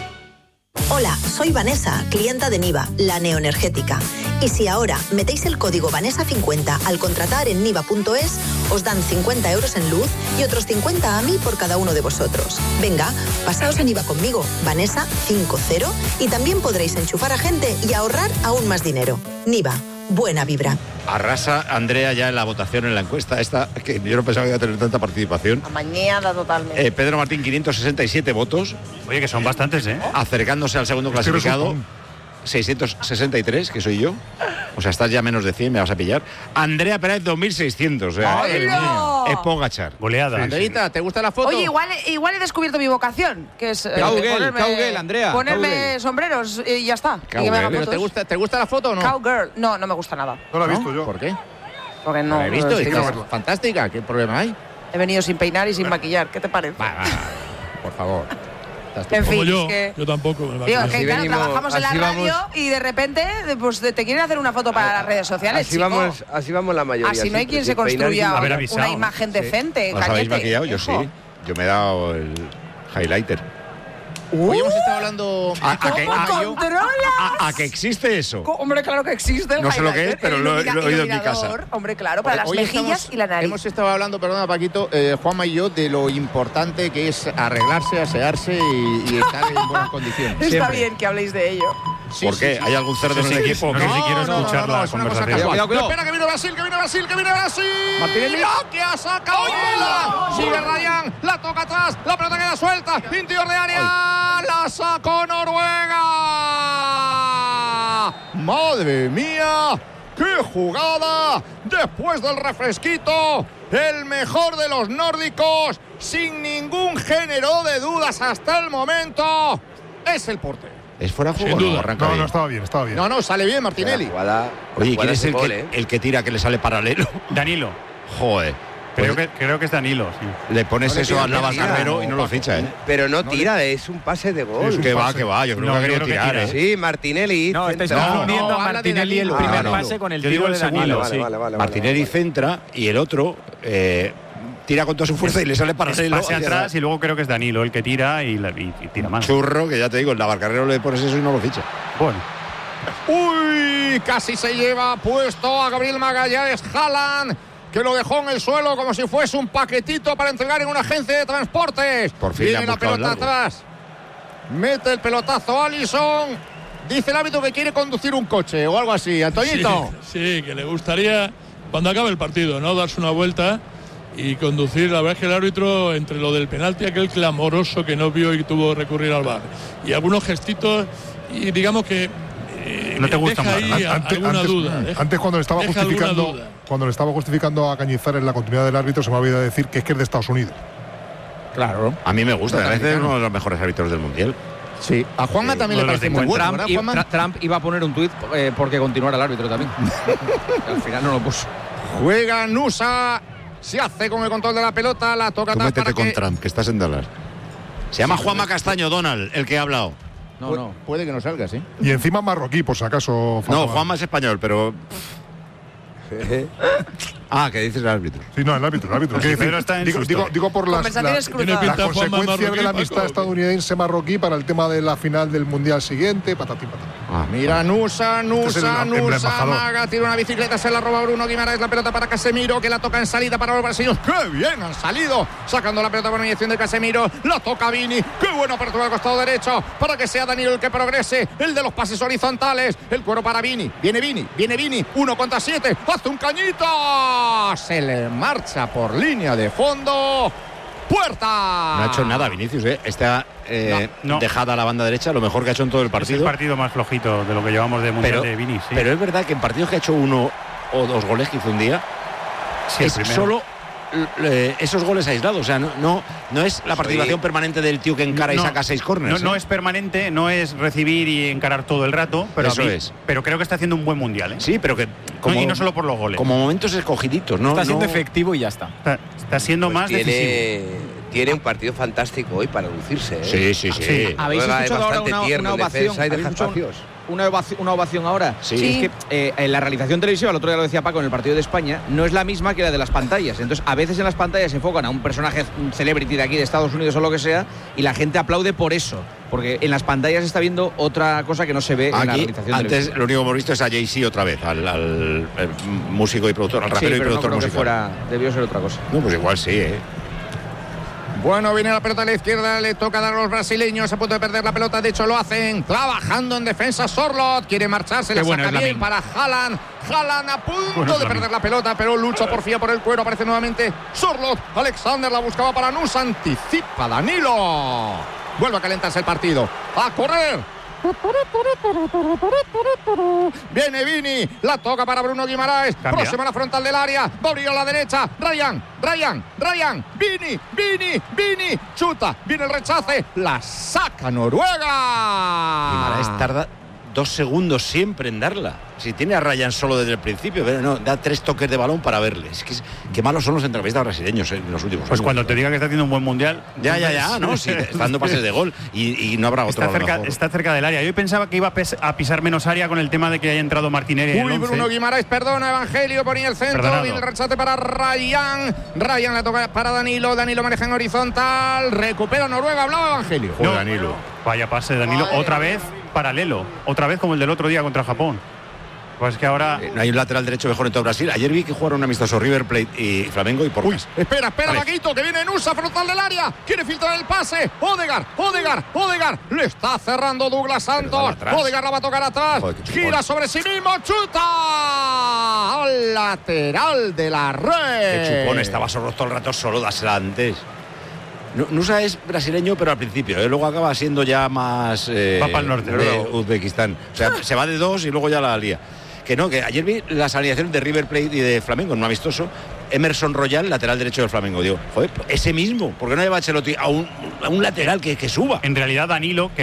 Hola, soy Vanessa, clienta de Niva, la neoenergética. Y si ahora metéis el código Vanessa cincuenta al contratar en niva punto es, os dan cincuenta euros en luz y otros cincuenta a mí por cada uno de vosotros. Venga, pasaos a Niva conmigo, Vanessa cincuenta, y también podréis enchufar a gente y ahorrar aún más dinero. Niva, buena vibra. Arrasa Andrea ya en la votación, en la encuesta esta, que yo no pensaba que iba a tener tanta participación. Amañada totalmente. Eh, Pedro Martín, quinientos sesenta y siete votos. Oye, que son bastantes, ¿eh? Acercándose al segundo clasificado, seiscientos sesenta y tres, que soy yo. O sea, estás ya menos de cien, me vas a pillar. Andrea Pérez, dos mil seiscientos. O sea, ¡Ay, no! Es Pogachar. Goleada. Andreita, ¿te gusta la foto? Oye, igual, igual he descubierto mi vocación, que es eh, Cowgirl, ponerme, cowgirl, Andrea, ponerme cowgirl. sombreros y ya está. Y que me haga ¿Pero fotos. te gusta, te gusta la foto o no? Cowgirl. No, no me gusta nada. No la he ¿No? visto yo. ¿Por qué? Porque no. No la he visto, no y estoy que viendo. es fantástica. ¿Qué problema hay? He venido sin peinar y sin maquillar. ¿Qué te parece? Va, va, por favor. En fin, Como yo, es que... yo tampoco. Me Digo, maquillo. que Así claro, venimos- trabajamos en la así radio vamos- y de repente pues, te quieren hacer una foto para las redes sociales, Así chico. vamos, así vamos la mayoría. Así no hay siempre, quien sin se peinar y sin construya haber una, avisado, una ¿no? imagen Sí. decente. ¿Os habéis Cañete, maquillado? Yo hijo. sí. Yo me he dado el highlighter. Hoy hemos estado hablando. ¿A, a que, ¿Cómo a- controlas? a- a que existe eso? Co- Hombre, claro que existe el No sé lo highlighter, que es, pero el lo- ilumina- lo he oído en mi iluminador. casa. Hombre, claro, para las Hoy mejillas estamos- y la nariz. Hemos estado hablando, perdona Paquito, eh, Juanma y yo, de lo importante que es arreglarse, asearse y, y estar en buenas condiciones. Está Siempre. bien que habléis de ello. Sí, ¿Por sí, qué? sí. ¿Hay algún cerdo No sé en el si- equipo? no sé si quiero escuchar la es una cosa conversación. casual. Cuidado, cuidado. Espera, que viene Brasil, que viene Brasil, que viene Brasil. Martinelli. Que ha sacado bola. Sigue Ryan, la toca atrás, la pelota queda suelta. Interior de área, la sacó Noruega. Madre mía, qué jugada. Después del refresquito, el mejor de los nórdicos, sin ningún género de dudas hasta el momento, es el portero. ¿Es fuera de Sin juego? duda. No, arranca No, bien. no, estaba bien, estaba bien. No, no, sale bien Martinelli. La jugada, Oye, la ¿quién jugada es el gol, que, ¿eh? el que tira que le sale paralelo? Danilo. Joder. Creo que, creo que es Danilo, sí. Le pones No, eso a no Navarcarrero tira, y no lo ficha, ¿eh? Pero no tira, es un pase de gol. Que va, que va, yo creo No, que ha yo querido creo que tirar, tira. ¿eh? Sí, Martinelli. No, estáis centra. confundiendo No, a habla de Martinelli el Danilo. primer Ah, no. pase con el Yo tiro digo el de segundo, Danilo. Vale, sí. vale, vale, Martinelli vale. centra y el otro eh, tira con toda su fuerza y le sale para Es el pase atrás y luego creo que es Danilo el que tira y, la, y, y tira mal. churro, que ya te digo, el Navarcarero le pones eso y no lo ficha. Bueno. Uy, casi se lleva puesto a Gabriel Magallanes Haaland, que lo dejó en el suelo como si fuese un paquetito para entregar en una agencia de transportes. Por fin Viene le han la buscado pelota largo. atrás. Mete el pelotazo Alisson. Dice el árbitro que quiere conducir un coche o algo así. Antoñito. Sí, sí, que le gustaría, cuando acabe el partido, ¿no? Darse una vuelta y conducir. La verdad es que el árbitro, entre lo del penalti, aquel clamoroso que no vio y tuvo que recurrir al V A R, y algunos gestitos, y digamos que eh, no te gusta deja más. ahí a- Antes, alguna antes- duda. deja- antes cuando le estaba deja alguna justificando duda. cuando le estaba justificando a Cañizares la continuidad del árbitro, se me ha olvidado decir que es que es de Estados Unidos. Claro. A mí me gusta, me parece Norteamericano. uno de los mejores árbitros del Mundial. Sí, a Juanma Sí, también le uno de los parece muy bueno, Trump, ¿verdad, i- Juanma? Tra- Trump iba a poner un tuit eh, porque continuara el árbitro también. Al final no lo puso. Juega Nusa, se hace con el control de la pelota, la toca Tú atrás métete para con que... Trump, que estás en Dallas. Se llama Juanma Castaño, Donald, el que ha hablado. No, Pu- no. Puede que no salga, sí. Y encima marroquí, por si acaso. No, Fafá. Juanma es español, pero... Ah, que dices el árbitro. Sí, no, el árbitro, el árbitro. Sí, ¿Qué Pedro dice? está en digo, su digo, historia. digo por las, Conversaciones la- cruzadas. Tiene las pinta Juanma consecuencias de la marroquí, amistad Paco. estadounidense-marroquí para el tema de la final del mundial siguiente. Patatín, patatín. Ah, Mira, Nusa, Este es el- Nusa, el Nusa, embajador. Maga, tira una bicicleta, se la roba Bruno Guimaraes, la pelota para Casemiro, que la toca en salida para los brasileños. ¡Qué bien han salido! Sacando la pelota con inyección de Casemiro, la toca Vini, ¡qué buena apertura al costado derecho! Para que sea Danilo el que progrese, el de los pases horizontales, el cuero para Vini, viene Vini, viene Vini, uno contra siete, hace un cañito, se le marcha por línea de fondo. ¡Puerta! No ha hecho nada Vinicius, ¿eh? Está eh, No, no. dejada a la banda derecha, lo mejor que ha hecho en todo el Es el partido. partido más flojito de lo que llevamos de Mundial Pero, de Vini. Sí. pero es verdad que en partidos que ha hecho uno o dos goles que hizo un día, Sí, el es primero. solo eh, esos goles aislados. O sea, no, no, no es la participación permanente del tío que encara y No, saca seis córneres. No, no ¿eh? es permanente, no es recibir y encarar todo el rato, pero, a Eso mí- es. pero creo que está haciendo un buen Mundial. ¿eh? Sí, pero que No, y no solo por los goles. como momentos escogiditos, ¿no? Está siendo no- efectivo y ya está. Está, está siendo Pues más decisivo. tiene, tiene un partido fantástico hoy para lucirse. ¿eh? Sí, sí, sí. Sí. ¿Habéis Juega escuchado ahora bastante una, tierno una en ovación? defensa y ¿Habéis deja escuchado espacios. Una ovación, una ovación ahora. Sí. Es que eh, en la realización televisiva, el otro día lo decía Paco, en el partido de España, no es la misma que la de las pantallas. Entonces, a veces en las pantallas se enfocan a un personaje, un celebrity de aquí, de Estados Unidos o lo que sea, y la gente aplaude por eso. Porque en las pantallas se está viendo otra cosa que no se ve en la Aquí, realización antes televisiva. lo único que hemos visto es a Jay-Z otra vez, al, al- al músico y productor, al Sí, rapero y pero no productor creo que musical. fuera, debió ser otra cosa. No, pues igual sí, ¿eh? Bueno, viene la pelota a la izquierda, le toca dar a los brasileños, a punto de perder la pelota, de hecho lo hacen, trabajando en defensa Sorlot, quiere marcharse, Qué la bueno saca es bien Lamine. para Haaland, Haaland a punto Bueno es de Lamine. perder la pelota, pero lucha por fin por el cuero, aparece nuevamente Sorlot, Alexander la buscaba para Nusa, anticipa Danilo, vuelve a calentarse el partido, a correr. Viene Vini, la toca para Bruno Guimaraes, Cambia. próxima a la frontal del área, va a abrir a la derecha, Ryan, Ryan, Ryan, Vini, Vini, Vini, chuta, viene el rechace, la saca Noruega. Guimaraes tarda dos segundos siempre en darla. Si tiene a Ryan solo desde el principio, pero no, da tres toques de balón para verle. Es que es- qué malos son los centrocampistas brasileños en los últimos Pues años. cuando te diga que está haciendo un buen Mundial. Ya, ya, ya, ¿no? Sí, está dando pases de gol y, y no habrá otro. Está a lo cerca, mejor. está cerca del área. Yo pensaba que iba a, pes- a pisar menos área con el tema de que haya entrado Martinelli en el Uy, once. Bruno Guimaraes, perdona, Evangelio ponía el centro, Perdonado. viene el rechace para Ryan, Ryan la toca para Danilo, Danilo maneja en horizontal, recupera Noruega, hablaba Evangelio. No, Joder, Danilo. Vaya pase de Danilo. Madre Otra mía. vez paralelo. Otra vez como el del otro día contra Japón. Pues es que ahora. Eh, No hay un lateral derecho mejor en todo Brasil. Ayer vi que jugaron un amistoso River Plate y Flamengo y por Uy, espera, espera, Vale. Vaguito, que viene Nusa, frontal del área. Quiere filtrar el pase. Odegar, Odegar, Odegar. Le está cerrando Douglas Santos. dale atrás. Odegar la va a tocar atrás. Joder, qué chupón. Gira sobre sí mismo. Chuta. Al lateral de la red. Qué chupón, estaba solo todo el rato solo, dásela antes. Nu- Nusa es brasileño, pero al principio, ¿eh? Luego acaba siendo ya más eh, Va pa'l norte, de ¿no? Uzbekistán. O sea, se va de dos y luego ya la lía. Que no, que ayer vi las alineaciones de River Plate y de Flamengo en un amistoso. Emerson Royal, lateral derecho del Flamengo. Digo, joder, ese mismo, ¿por qué no lleva a Ancelotti a un, a un lateral que, que suba? En realidad Danilo, que a-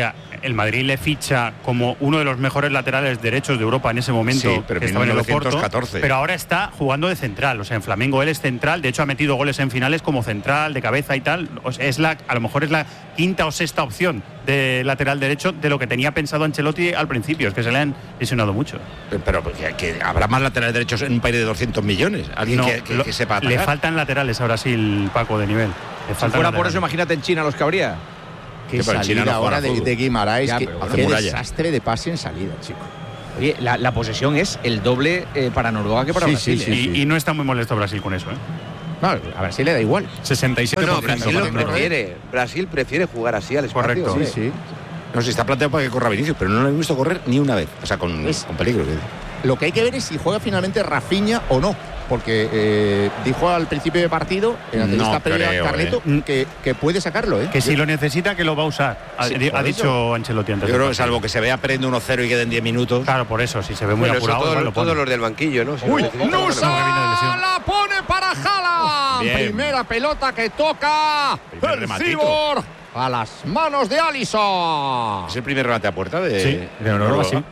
el Madrid le ficha como uno de los mejores laterales derechos de Europa en ese momento, sí, pero que estaba en el Oporto, mil novecientos catorce. pero ahora está jugando de central. O sea, en Flamengo él es central, de hecho ha metido goles en finales como central, de cabeza y tal. O sea, es la, a lo mejor es la quinta o sexta opción de lateral derecho de lo que tenía pensado Ancelotti al principio. Es que se le han lesionado mucho. Pero que, que habrá más laterales derechos en un país de doscientos millones. Alguien No, que, que, lo, que sepa atacar. Le faltan laterales a Brasil, Paco, de nivel. Le Si faltan fuera por laterales. eso, imagínate en China los que habría. Qué pero en China salida no juegan ahora a de, fútbol. de Guimaraes, Ya, que, pero qué muralla. desastre de pase en salida, chico. Oye, la, la posesión es el doble eh, para Noruega que para Sí, Brasil. sí, ¿eh? sí. Y, y no está muy molesto Brasil con eso, ¿eh? No, a Brasil le da igual. sesenta y siete No, por ciento Brasil lo para Noruega. prefiere. Brasil prefiere jugar así al espacio. Correcto. Sí, Sí. sí. No sé, está planteado para que corra Vinicius, pero no lo he visto correr ni una vez. O sea, con, Es- con peligro. Lo que hay que ver es si juega finalmente Rafinha o no. Porque eh, dijo al principio de partido, en la entrevista No previa creo, Carleto, eh. que, que puede sacarlo, ¿eh? Que si lo necesita, que lo va a usar. Ha, Sí, ha por dicho eso. Ancelotti antes. Yo del creo que partido. salvo que se vea perdiendo uno cero y queden diez minutos. Claro, por eso, si se ve muy Bueno, eso apurado, todos, igual lo todos pone. los del banquillo, ¿no? Si lo Uy, necesitan, bueno, Nusa no, que viene de lesión. la pone para Haaland. Bien. Primera pelota que toca Primer el rematito. Cibor a las manos de Alisson. Es el primer remate a puerta de, Sí, de Noruega, sí.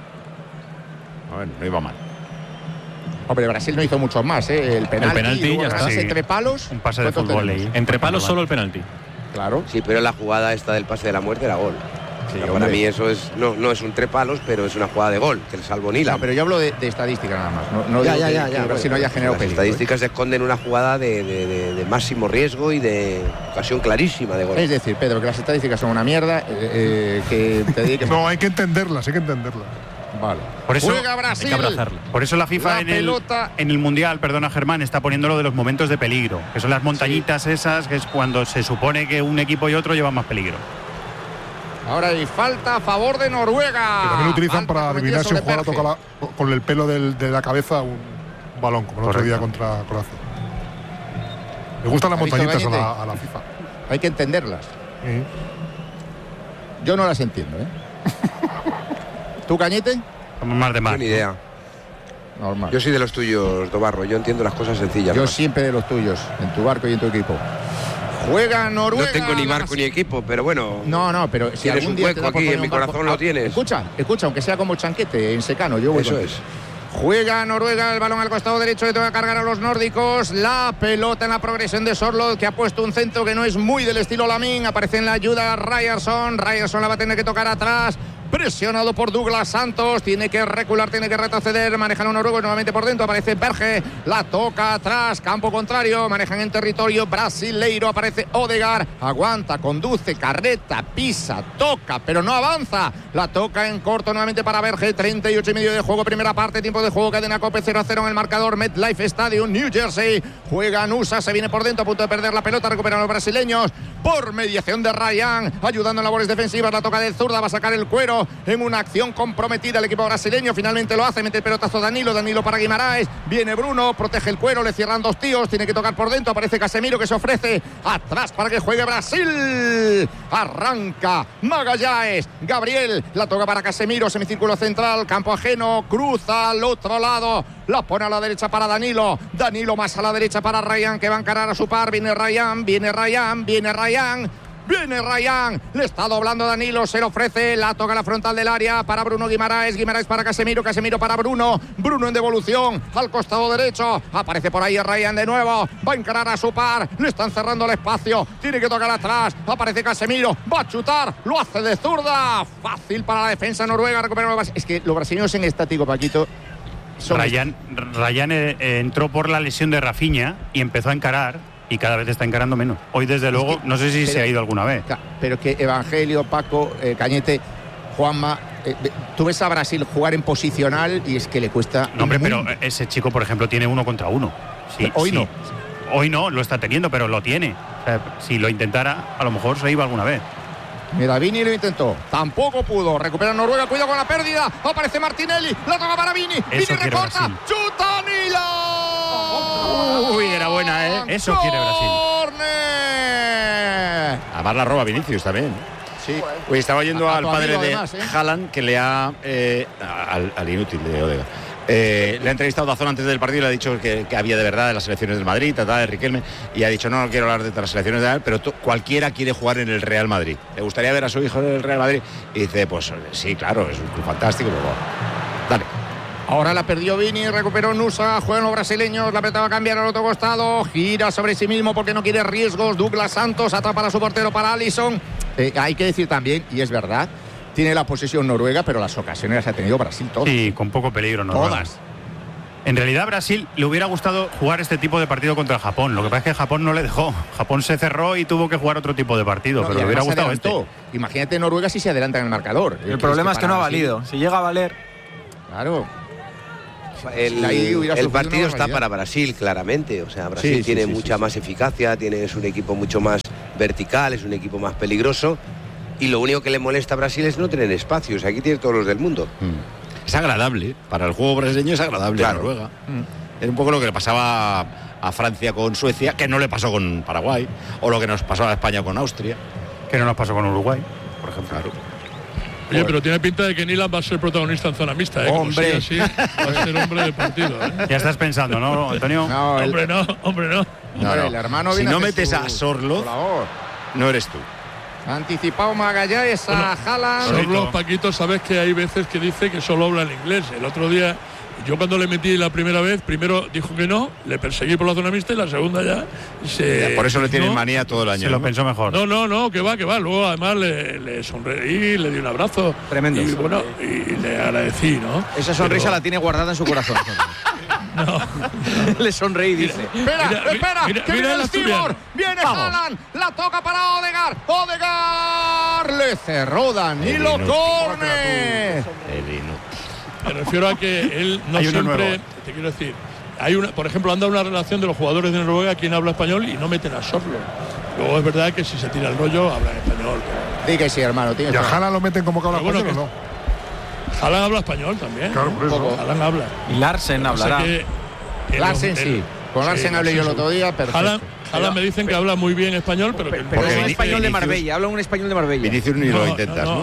Bueno, no iba mal. Hombre, Brasil no hizo mucho más, ¿eh? El penalti, penalti, y luego ya el está. pase Sí. entre palos. Un pase de ¿Cuánto fútbol tenemos? ahí. Entre palos solo el penalti. Claro. Sí, pero la jugada esta del pase de la muerte era gol. Sí, Pero hombre. para mí eso es no, no es un tres palos, pero es una jugada de gol, que el salvo Nila. No, pero yo hablo de, de estadística nada más. No, no ya, digo ya, que- ya, que ya. Brasil no haya generado Las peligro. ¿eh? estadísticas esconden una jugada de, de- de- de máximo riesgo y de ocasión clarísima de gol. Es decir, Pedro, que las estadísticas son una mierda, eh, eh, que te dediques. No, hay que entenderlas, hay que entenderlas. Vale. Por eso, Juega Brasil. Hay que abrazarla. por eso la FIFA La en el, pelota. en el Mundial, perdona Germán, está poniendo lo de los momentos de peligro, que son las montañitas esas, que es cuando se supone que un equipo y otro llevan más peligro. Ahora hay falta a favor de Noruega. Que también lo utilizan Falta para cometida adivinar si un sobre jugador Berge. toca la- con el pelo del- de la cabeza un, un balón, como el otro Correcto. día contra Croacia. Me gustan las ¿Ha visto montañitas a Gañete? la, a la FIFA. Hay que entenderlas. Sí. Yo no las entiendo, ¿eh? ¿Tú, Cañete? Somos más de Yo más. ni idea. Normal. Yo soy de los tuyos, Dobarro. Yo entiendo las cosas sencillas. Yo ¿no? siempre de los tuyos, en tu barco y en tu equipo. Juega Noruega. No tengo ni la- barco ni equipo, pero bueno. No, no, pero si Tienes algún un día hueco te da por aquí, poner en un mi barco- corazón lo Ah, tienes. Escucha, escucha, aunque sea como chanquete en secano, yo voy Eso contigo. es. Juega Noruega, el balón al costado derecho, le toca cargar a los nórdicos. La pelota en la progresión de Sorloth, que ha puesto un centro que no es muy del estilo Lamin. Aparece en la ayuda Ryerson. Ryerson la va a tener que tocar atrás. Presionado por Douglas Santos, tiene que recular, tiene que retroceder, manejan los noruegos nuevamente por dentro, aparece Berge, la toca atrás, campo contrario, manejan en territorio brasileiro, aparece Odegaard, aguanta, conduce, carreta, pisa, toca, pero no avanza, la toca en corto nuevamente para Berge, treinta y ocho y medio de juego, primera parte, tiempo de juego, cadena Cope cero a cero en el marcador, MetLife Stadium, New Jersey, juega Nusa, se viene por dentro, a punto de perder la pelota, recuperan los brasileños, por mediación de Ryan, ayudando en labores defensivas, la toca de zurda, va a sacar el cuero, en una acción comprometida el equipo brasileño, finalmente lo hace, mete el pelotazo Danilo, Danilo para Guimaraes, viene Bruno, protege el cuero, le cierran dos tíos, tiene que tocar por dentro, aparece Casemiro que se ofrece atrás para que juegue Brasil, arranca Magallanes, Gabriel, la toca para Casemiro, semicírculo central, campo ajeno, cruza al otro lado, la pone a la derecha para Danilo, Danilo más a la derecha para Ryan que va a encarar a su par, viene Ryan, viene Ryan, viene Ryan, viene Ryan, le está doblando Danilo, se le ofrece, la toca a la frontal del área para Bruno Guimaraes, Guimaraes para Casemiro, Casemiro para Bruno, Bruno en devolución al costado derecho, aparece por ahí Ryan de nuevo, va a encarar a su par, le están cerrando el espacio, tiene que tocar atrás, aparece Casemiro, va a chutar, lo hace de zurda, fácil para la defensa noruega, recupera los... Es que los brasileños en estático, Paquito, son Ryan, Ryan eh, eh, entró por la lesión de Rafinha y empezó a encarar y cada vez está encarando menos. Hoy desde luego, que- no sé si pero- se ha ido alguna vez. Pero que Evangelio, Paco, eh, Cañete, Juanma, eh, tú ves a Brasil jugar en posicional y es que le cuesta... No, hombre, un pero mundo. ese chico, por ejemplo, tiene uno contra uno. Sí, Hoy sí. no. Hoy no, lo está teniendo, pero lo tiene. O sea, si lo intentara, a lo mejor se iba alguna vez. Mira, Vini lo intentó, tampoco pudo. Recupera Noruega, cuidado con la pérdida. Aparece Martinelli, la toca para Vini. Vini Eso quiere recorta, Brasil. chuta Nilo. Uy, era buena, ¿eh? Eso quiere Brasil. Corner. Además la roba Vinicius también. Sí. Uy, estaba yendo A- a al tu padre amigo, de además, ¿eh? Haaland que le ha... eh, al, al inútil de Odegaard. Eh, le ha entrevistado Dazón antes del partido y le ha dicho que, que había de verdad de las selecciones del Madrid, tal, de Riquelme, y ha dicho no, no quiero hablar de las selecciones de él, pero tú, cualquiera quiere jugar en el Real Madrid. ¿Le gustaría ver a su hijo en el Real Madrid? Y dice, pues sí, claro, es un club fantástico, pero bueno. Dale. Ahora la perdió Vini, recuperó Nusa, juegan los brasileños, la pelota va a cambiar al otro costado, gira sobre sí mismo porque no quiere riesgos. Douglas Santos atrapa a su portero para Alisson. Eh, hay que decir también, y es verdad, tiene la posesión Noruega, pero las ocasiones las ha tenido Brasil todas. Sí, con poco peligro Noruega. Todas. En realidad, Brasil le hubiera gustado jugar este tipo de partido contra Japón. Lo que pasa es que Japón no le dejó. Japón se cerró y tuvo que jugar otro tipo de partido, no, pero le hubiera gustado este. Imagínate Noruega si se adelanta en el marcador. El problema es que no ha valido. Si llega a valer. Claro. El, el partido está para Brasil, claramente. O sea, Brasil sí, tiene sí, sí, mucha sí, más sí. eficacia, tiene, es un equipo mucho más vertical, es un equipo más peligroso. Y lo único que le molesta a Brasil es no tener espacios. Aquí tiene todos los del mundo. Mm. Es agradable, para el juego brasileño es agradable, claro. Noruega. Mm. Es un poco lo que le pasaba a Francia con Suecia, que no le pasó con Paraguay, o lo que nos pasó a España con Austria. Que no nos pasó con Uruguay, por ejemplo. Claro. Oye, pero tiene pinta de que Nilan va a ser protagonista en zona mixta, ¿eh? Hombre, así, va a ser hombre de partido, ¿eh? Ya estás pensando, ¿no, Antonio? No, el... Hombre, no, hombre, no. no, no. El hermano si no a metes su... a Sorloz, no eres tú. Anticipado Magallanes a bueno, Haaland. Sorloz, Paquito, sabes que hay veces que dice que solo habla en inglés. El otro día, yo cuando le metí la primera vez, primero dijo que no, le perseguí por la zona mixta y la segunda ya se... Por eso le tienen no, manía todo el año. Se lo ¿no? pensó mejor. No, no, no, que va, que va. Luego además le, le sonreí, le di un abrazo. Tremendo. Y bueno, y le agradecí, ¿no? Esa sonrisa pero... la tiene guardada en su corazón. No. Le sonreí, dice. Espera, mira, espera, mira, que mira viene el el Stibor. Viene Haaland, la toca para Odegaard. Odegaard le cerró Danilo Corne. Me refiero a que él no siempre, te quiero decir, hay una, por ejemplo, han dado una relación de los jugadores de Noruega, quien habla español y no meten a Sorloz. Luego es verdad que si se tira el rollo, habla en español. Di que sí, hermano. ¿Y a Haaland lo meten como que habla bueno, español o no? Haaland habla español también. Claro, por eso. Haaland habla. Y Larsen hablará. Larsen sí. Con Larsen sí, hablé yo el otro día, perfecto. Haaland, Haaland me dicen que habla muy bien español, pero, pero, que pero es un Vinicius, español de Marbella, habla un español de Marbella. Vinicius ni no, lo intentas, ¿no? no, no.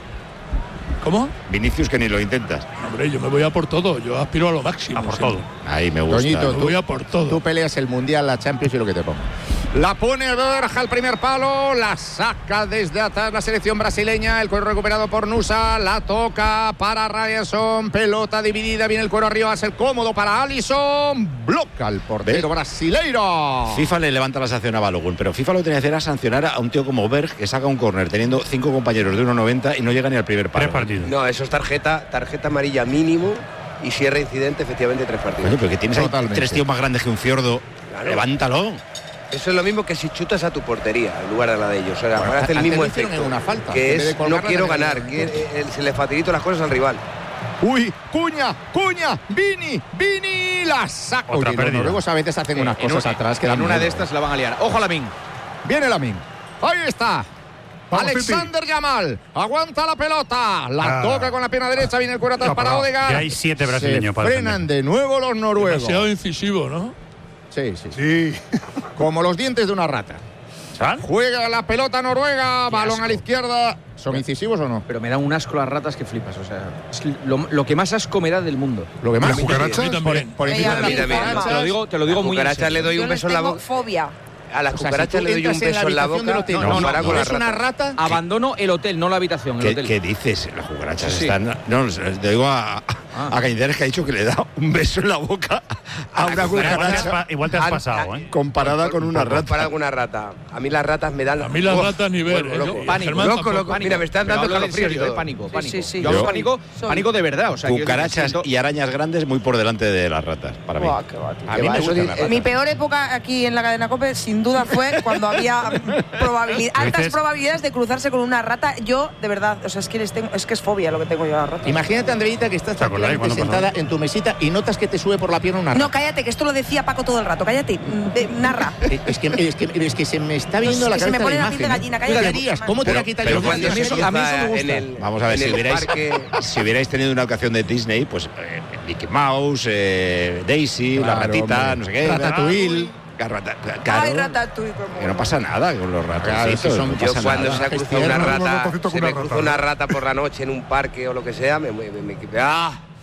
¿Cómo? Vinicius que ni lo intentas. Hombre, yo me voy a por todo, yo aspiro a lo máximo. A por sí. todo. Ahí me gusta. Toñito, me voy a por todo. Tú peleas el Mundial, la Champions y lo que te ponga. La pone Berja al primer palo, la saca desde atrás la selección brasileña, el cuero recuperado por Nusa, la toca para Ryerson, pelota dividida, viene el cuero arriba, es el cómodo para Alisson, bloca al portero ¿ves? Brasileiro. FIFA le levanta la sanción a Balogun, pero FIFA lo que tenía que hacer era sancionar a un tío como Berg que saca un córner teniendo cinco compañeros de uno noventa y no llega ni al primer palo. Tres partidos. No, eso es tarjeta, tarjeta amarilla mínimo y cierra incidente, efectivamente tres partidos. Oye, pero que tienes ahí tres tíos más grandes que un fiordo, claro. Levántalo. Eso es lo mismo que si chutas a tu portería en lugar de la de ellos. O sea, bueno, hace el mismo efecto. Una falta, que es no quiero ganar, que eh, se le facilito las cosas al rival. Uy, Cuña, Cuña, Vini, Vini, la saca. Otra Oye, pérdida. Los noruegos a veces hacen en, unas cosas en atrás que en dan una miedo. de estas la van a liar. Ojo a Lamin. Viene Lamin. Ahí está. Vamos, Alexander Yamal aguanta la pelota, la ah. toca con la pierna derecha, viene el cuero atrás para Odegaard. Ya hay siete brasileños Se para frenan defender. de nuevo los noruegos. Demasiado incisivo, ¿no? Sí, sí, sí. Como los dientes de una rata. ¿Sal? Juega la pelota Noruega, balón a la izquierda. ¿Son incisivos o no? Pero me da un asco las ratas que flipas. O sea, es lo, lo que más asco me da del mundo. Lo que más. ¿Las cucarachas? Por, por encima de las cucarachas. Te lo digo, te lo digo muy en cucarachas serio. le doy Yo un les beso en la tengo boca. fobia. A las O sea, cucarachas si tú le doy un entras en beso en la habitación boca. del hotel, No, no, no, no, para con no la es una rata. rata. Abandono el hotel, no la habitación, el ¿Qué, hotel. ¿Qué dices? Las cucarachas Sí. están... No, te digo a, a, a Cañizares que ha dicho que le da un beso en la boca a una Igual te has, cucaracha pa- igual te has Ah, pasado, ah, ¿eh? comparada con una Para rata. alguna rata. A mí las ratas me dan. A mí las Uf, ratas ni ver, vuelvo ¿eh? loco. Yo- Pánico, Germán loco, tampoco. loco. Mira, me están Pero dando hablo en calofríos y serio, todo. de pánico, Sí, pánico. sí, sí, Yo hablo yo- pánico, soy- pánico de verdad. O sea, quiero decir, Cucarachas siento- y arañas grandes muy por delante de las ratas, para mí. Buah, qué va, tío. A Qué mí va, me eso gustan di- las ratas. Mi peor época aquí en la cadena COPE sin duda fue cuando había probabilidad, altas dices? probabilidades de cruzarse con una rata. Yo, de verdad, o sea, es que, les tengo, es que es fobia lo que tengo yo a las ratas. Imagínate, Andreita, que estás ¿Te acordáis tranquilamente cuando pasó? sentada en tu mesita y notas que te sube por la pierna una rata. No, cállate, que esto lo decía Paco todo el rato. Cállate, mm, de- narra. Eh, Es que, es, que, es que se me está No, viendo es la que se cabeza me pone la la piel de imagen. gallina, ¿eh? cállate, ¿Qué harías? ¿Cómo te pero- la quitas? Pero los cuando dientes? se Eso- a mí eso me empieza gusta. en el, Vamos a ver, en si el hubierais, parque, si hubierais tenido una ocasión de Disney, pues eh, Mickey Mouse, eh, Daisy, Claro, la ratita, hombre. no sé qué. Ratatouille. Rata- Ay, claro, ratatouille, cómo que no pasa nada con los Claro, ratoncitos. sí, son- no yo pasa cuando nada. se ha Es cruzado una tierno, un rata, ratoncito se con me una cruza rata. una rata por la noche en un parque o lo que sea, me, me, me, me- ¡ah!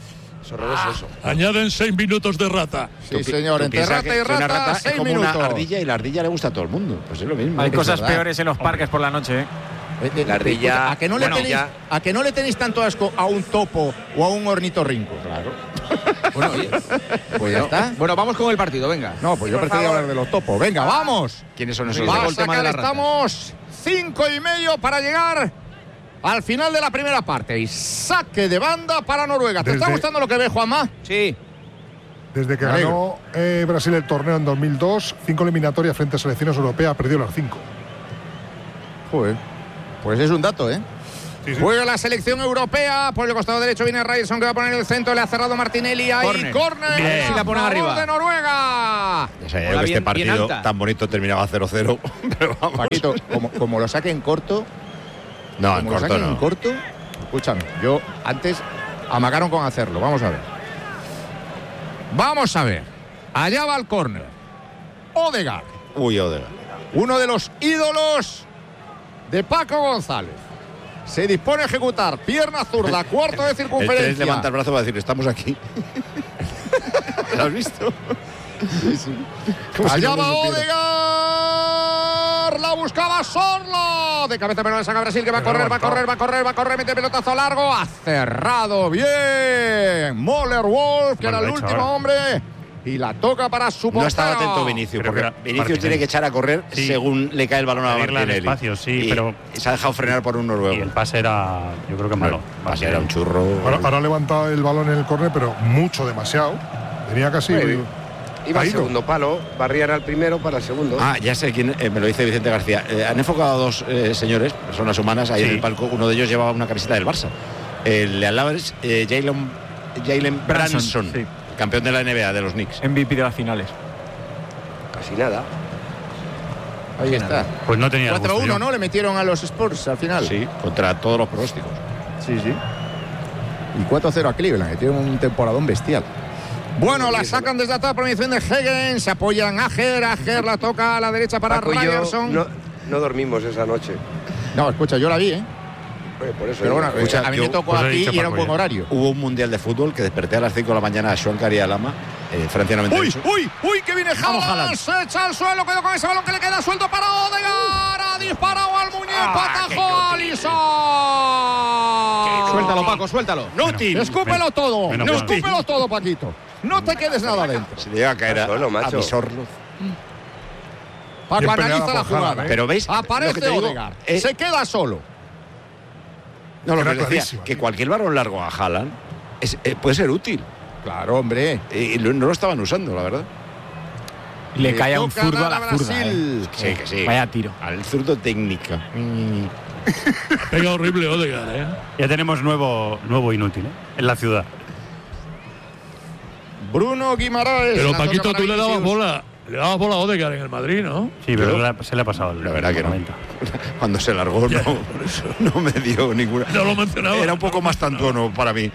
Es horroroso eso. Añaden seis minutos de rata. Sí, señor, entre rata y rata, rata seis es como minutos. una ardilla y la ardilla le gusta a todo el mundo. Pues es lo mismo. Hay Es cosas verdad. peores en los parques por la noche, ¿eh? Eh, La ardilla. ¿A que, no le bueno, tenéis, ya- ¿A que no le tenéis tanto asco a un topo o a un ornitorrinco? Claro. Bueno, oye, Pues ya está. bueno, vamos con el partido, venga. No, pues yo prefería hablar de los topos. Venga, vamos. ¿Quiénes son esos? Va a el tema de sacar, las ratas. estamos cinco y medio para llegar al final de la primera parte. Y saque de banda para Noruega. ¿Te está Desde- gustando lo que ves, Juanma? Sí. Desde que Me alegro. ganó eh, Brasil el torneo en dos mil dos, cinco eliminatorias frente a selecciones europeas, perdió las cinco. Joder. Pues es un dato, ¿eh? Sí, sí. Juega la selección europea. Por el costado derecho viene Ryerson, que va a poner el centro. Le ha cerrado Martinelli ahí. Córner. Córner. Bien. A Si la ponen favor arriba. de Noruega. Ya sabía yo Hola, que este bien- bien partido alta. tan bonito terminaba cero cero. Pero vamos. Paquito, como, como lo saquen corto, No, en como lo corto saquen en no. corto, escúchame, yo antes amagaron con hacerlo. Vamos a ver. Vamos a ver. Allá va el córner. Odegaard, Uy, Odegaard. uno de los ídolos de Paco González. Se dispone a ejecutar pierna zurda, cuarto de El tres circunferencia. levanta el brazo para decir, estamos aquí. ¿Lo has visto? Como si Allá no lo va supiera. Odegaard, la buscaba Sorlo. De cabeza, pero la saca Brasil, que va a correr, va a correr, va a correr, va a correr, mete pelotazo largo. Ha cerrado bien Moller Wolf, que Bueno, era el lo ha hecho último ahora. hombre. Y la toca para su portero. No estaba atento Vinicius, Creo que porque era Vinicius Martinelli. tiene que echar a correr Sí. según le cae el balón a Pedirle al Martinelli. espacio, sí, Y pero- se ha dejado frenar por un Y noruego. el pase era, yo creo que malo. Pase era un churro. Ahora, ahora ha levantado el balón en el córner, pero mucho, demasiado. Tenía casi. Bueno, Iba al caído. segundo palo, barrían al primero para el segundo. Ah, ya sé quién, eh, me lo dice Vicente García. Eh, han enfocado a dos eh, señores, personas humanas, ahí Sí. en el palco. Uno de ellos llevaba una camiseta del Barça. El de al lado es eh, Jalen, Jalen Branson, Branson, sí. campeón de la N B A, de los Knicks. M V P de las finales. Casi nada. Ahí está. Pues no tenía el cuatro gusto uno, yo. ¿no? Le metieron a los Spurs al final. Sí, contra todos los pronósticos. Sí, sí. Y cuatro cero a Cleveland, que tiene un temporadón bestial. Bueno, la sacan desde atrás por mediación de Hegen. Se apoyan a Ager. Ager la toca a la derecha para Paco y yo Ryerson. no, no dormimos esa noche. No, escucha, yo la vi, ¿eh? Bueno, por eso Pero digo. bueno, Escucha, a mí yo- me tocó pues he aquí dicho y era un Paco buen ya. horario. Hubo un mundial de fútbol que desperté a las cinco de la mañana a Joan Caria Lama, eh, Francia noventa y ¡Uy, ocho. uy, uy! ¡Que viene Vamos, Haaland! Haaland. Se echa al suelo, quedó con ese balón que le queda suelto para Odegaard. Ha disparado al muñeco, Ah, atajó a Alisson. Suéltalo, Paco, suéltalo. ¡Nútil! Escúpelo todo, menos mal. escúpelo todo, Paquito. No te quedes nada dentro. Se le llega a caer a, Solo, a macho. Visorlo. Paco, Bien analiza peleada la por jugada. Haaland, ¿eh? Pero veis, lo que Aparece te digo, Odegaard. eh, Se queda solo. no, lo que Era le decía, clarísima, que tío. cualquier balón largo a Haaland es- eh, puede ser útil. Claro, hombre. Y y lo- no lo estaban usando, la verdad. Y le Le cae a un toca zurdo a dar la a zurda. Brasil. ¿eh? Sí, que sí. Vaya tiro. Al zurdo técnica. Pega horrible Odegaard, ¿eh? Ya tenemos nuevo, nuevo inútil, ¿eh? En la ciudad. Bruno Guimaraes. Pero La Paquito, toca tú le para dabas Vinicius. bola. Le dabas bola a Odegaard en el Madrid, ¿no? Sí, pero Yo- la- se le ha pasado. el- La verdad que no. momento. Cuando se largó no, no me dio ninguna. No lo mencionaba. Era un poco más tantuono para mí.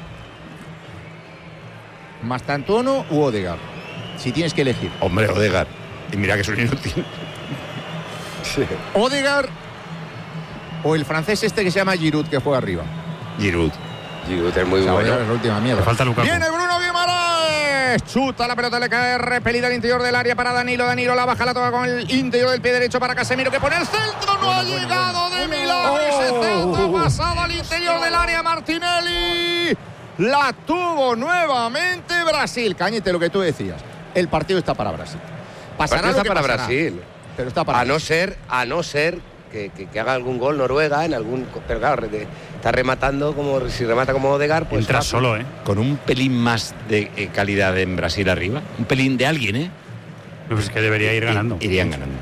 ¿Mastantuono u Odegaard? Si tienes que elegir. Hombre, Odegaard. Y mira que es un inútil. Odegaard o el francés este que se llama Giroud, que juega arriba. Giroud. Giroud es muy O sea, bueno. Odegaard es la última mierda. Le falta Lukaku. Viene Bruno Guimaraes. Chuta la pelota, le cae repelida al interior del área para Danilo. Danilo la baja, la toca con el interior del pie derecho para Casemiro, que pone el centro. No ha llegado de milagro. Ese centro pasado al interior del área. Martinelli la tuvo nuevamente Brasil. Cañete, lo que tú decías. El partido está para Brasil. Pasará Partido lo está que para pasará, Brasil. pero está para A no Brasil. ser, a no ser que, que- que haga algún gol Noruega en algún. Pero claro, re- está rematando como si remata como Odegaard, pues. Entra fácil. solo, ¿eh? Con un pelín más de eh, calidad en Brasil arriba. Un pelín de alguien, ¿eh? Pues es que debería ir ganando. I- Irían ganando.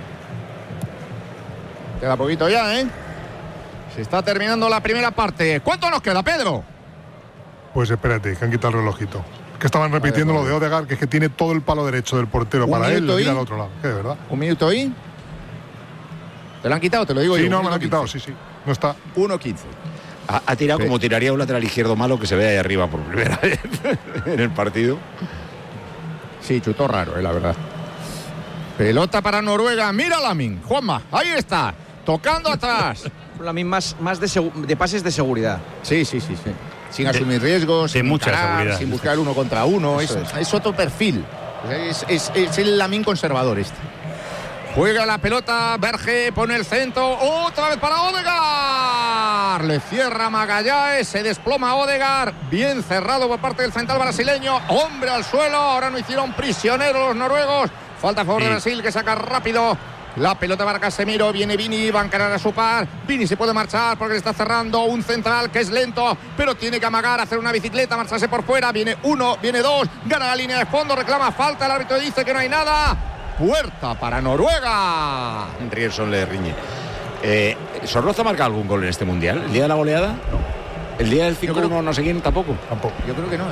Queda poquito ya, ¿eh? Se está terminando la primera parte. ¿Cuánto nos queda, Pedro? Pues espérate, que han quitado el relojito. Que estaban repitiendo lo de Odegaard, que es que tiene todo el palo derecho del portero Un para él, minuto le mira y- al otro lado. Que de verdad. Un minuto y. ¿Te lo han quitado? Te lo digo yo. Sí, no, un me lo han minuto quitado, sí, sí. No está. uno quince. Ha, ha tirado Sí. como tiraría un lateral izquierdo malo que se ve ahí arriba por primera vez en el partido. Sí, chutó raro, eh, la verdad. Pelota para Noruega. Mira Lamin. Juanma, ahí está. Tocando atrás. La misma más, más de, segu- de pases de seguridad. Sí, sí, sí, sí. sin asumir riesgos, de sin, mucha encarar, seguridad. sin buscar uno contra uno. Es, es. es otro perfil. Es, es, es el Lamine conservador este. Juega la pelota, Berge pone el centro, otra vez para Odegaard. Le cierra Magallanes, se desploma Odegaard. Bien cerrado por parte del central brasileño. Hombre al suelo, ahora no hicieron prisionero los noruegos. Falta a favor sí. de Brasil, que saca rápido la pelota para Casemiro. Viene Vini, va a encarar a su par. Vini se puede marchar porque le está cerrando un central que es lento, pero tiene que amagar, hacer una bicicleta, marcharse por fuera. Viene uno, viene dos, gana la línea de fondo, reclama falta. El árbitro dice que no hay nada. Puerta para Noruega. Rierson le riñe. Eh, ¿Sorloza marca algún gol en este mundial? ¿El día de la goleada? No. ¿El día del cinco uno no sé quién tampoco? Tampoco. Yo creo que no, ¿eh?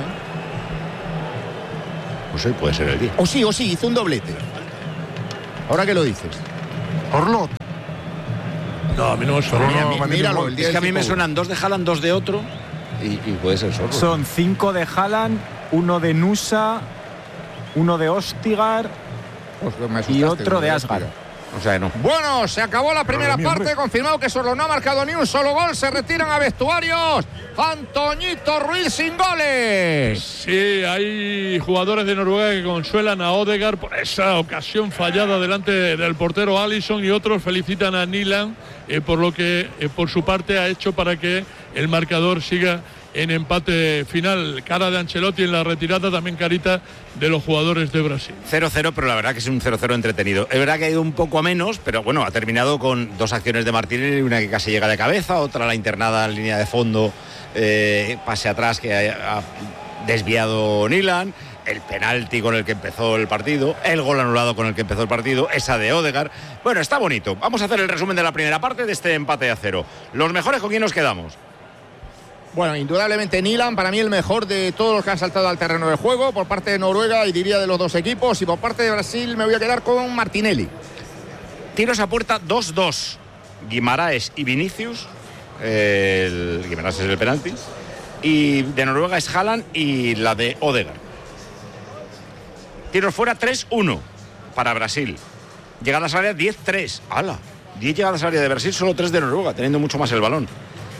Pues hoy puede ser el día. O sí, o sí, hizo un doblete. Ahora que lo dices. Orlot. No, a mí no me suena. No, míralo, el día es que a mí me cinco uno. suenan dos de Haaland, dos de otro. Y, y puede ser Sorloza. Son cinco de Haaland, uno de Nusa, uno de Ostigar y otro de Asgard. O sea, no. Bueno, se acabó la primera Pero, parte, hombre. confirmado que solo no ha marcado ni un solo gol, se retiran a vestuarios. Antoñito Ruiz sin goles. Sí, hay jugadores de Noruega que consuelan a Odegaard por esa ocasión fallada delante del portero Alisson, y otros felicitan a Nyland eh, por lo que eh, por su parte ha hecho para que el marcador siga en empate final. Cara de Ancelotti en la retirada, también carita de los jugadores de Brasil. cero cero, pero la verdad que es un cero cero entretenido. Es verdad que ha ido un poco a menos, pero bueno, ha terminado con dos acciones de Martínez, una que casi llega de cabeza, otra la internada en línea de fondo, eh, pase atrás que ha, ha desviado Nyland, el penalti con el que empezó el partido, el gol anulado con el que empezó el partido, esa de Odegaard. Bueno, está bonito. Vamos a hacer el resumen de la primera parte de este empate a cero. Los mejores, ¿con quién nos quedamos? Bueno, indudablemente Nyland, para mí el mejor de todos los que han saltado al terreno de juego por parte de Noruega, y diría de los dos equipos, y por parte de Brasil me voy a quedar con Martinelli. Tiros a puerta dos dos. Guimaraes y Vinicius. El Guimaraes es el penalti. Y de Noruega es Haaland y la de Odegaard. Tiros fuera tres uno para Brasil. Llegadas al área diez tres. ¡Hala! diez llegadas al área de Brasil, solo tres de Noruega, teniendo mucho más el balón.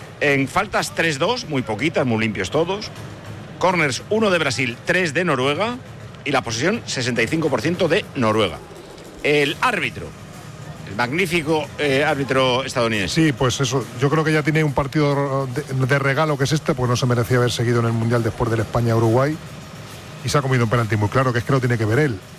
En faltas tres dos, muy poquitas, muy limpios todos. Corners uno de Brasil, tres de Noruega. Y la posesión sesenta y cinco por ciento de Noruega. El árbitro, el magnífico eh, árbitro estadounidense. Sí, pues eso, yo creo que ya tiene un partido de, de regalo que es este, pues no se merecía haber seguido en el Mundial después del España-Uruguay. Y se ha comido un penalti muy claro, que es que lo tiene que ver él.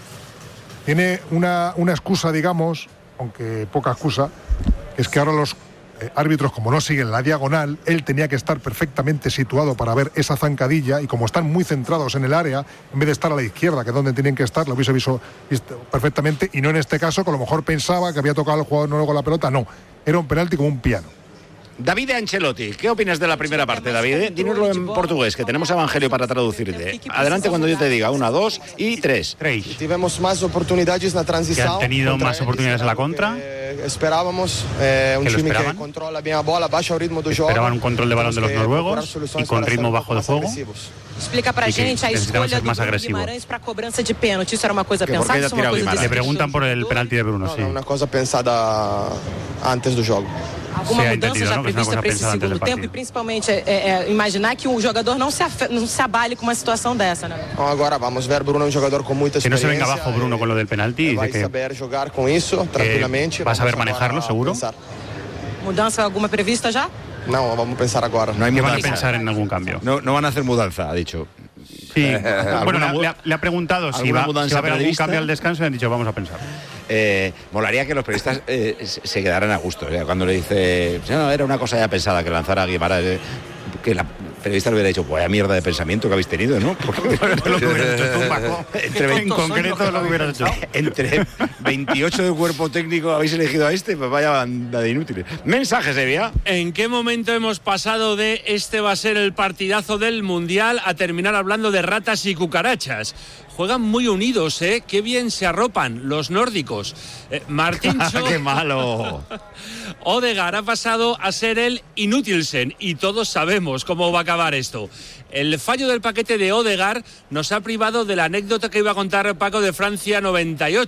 Tiene una, una excusa, digamos, aunque poca excusa, que es que ahora los Eh, árbitros, como no siguen la diagonal, él tenía que estar perfectamente situado para ver esa zancadilla, y como están muy centrados en el área, en vez de estar a la izquierda, que es donde tienen que estar, lo hubiese visto, visto perfectamente, y no en este caso, que a lo mejor pensaba que había tocado al jugador noruego la pelota. No, era un penalti como un piano. David Ancelotti, ¿qué opinas de la primera parte, David? Dínoslo en portugués, que tenemos Evangelio para traducirte. Adelante cuando yo te diga, una, dos y tres. Tres. Tivemos más oportunidades na Que transición. han tenido más oportunidades en la contra. Eh, esperábamos eh, un Que lo time esperaban. que controla bien a bola, baixa o ritmo do jogo. Esperaban un control de balón de los Temos que noruegos procurar soluções y con para ritmo ser um bajo de pouco juego. mais agressivos. Explica pra Y que gente a necesitamos escolha ser más do Bruno agresivo. Guimarães para cobrança de pênalti. Isso era uma coisa Que por qué pensada, ha isso é uma tirado coisa Guimarães? Le preguntan por el penalti de Bruno, sí. Não, uma coisa pensada antes do jogo. Alguma Se ha mudança entendido, já ¿no? Que es una prevista cosa para esse pensada antes segundo del tempo, e partido. principalmente é, é, imaginar que o jogador não se, afe, não se abale com uma situação dessa, né? Então, agora vamos ver, Bruno é um jogador com muita Que no se experiência. venga abajo Bruno con lo del penalti. Vai Dice que saber jogar com isso tranquilamente. va a saber Vamos manejarlo, agora seguro. pensar. Mudança alguma prevista já? Não, vamos pensar agora. No hay Que van a mudanza. pensar en algún cambio. No, no van a hacer mudanza, ha dicho. Sí, ¿Alguna bueno, le, mu- le ha, le ha preguntado si alguna va, si mudanza va a haber algún prevista? cambio al descanso y han dicho, vamos a pensar. Eh, molaría que los periodistas eh, se se quedaran a gusto. ¿eh? Cuando le dice, no, era una cosa ya pensada que lanzara a Guimarães, eh, que la periodista le hubiera dicho, pues vaya mierda de pensamiento que habéis tenido, ¿no? Porque Lo que hubieras hecho tú, Paco. Entre, En concreto, lo que hubieras hecho. entre veintiocho de cuerpo técnico habéis elegido a este, pues vaya banda de inútiles. Mensajes, Evia. ¿En qué momento hemos pasado de este va a ser el partidazo del Mundial a terminar hablando de ratas y cucarachas? Juegan muy unidos, ¿eh? Qué bien se arropan los nórdicos. Eh, Martíncho... ¡Qué malo! Odegaard ha pasado a ser el Inútilsen y todos sabemos cómo va a acabar esto. El fallo del paquete de Odegaard nos ha privado de la anécdota que iba a contar Paco de Francia noventa y ocho.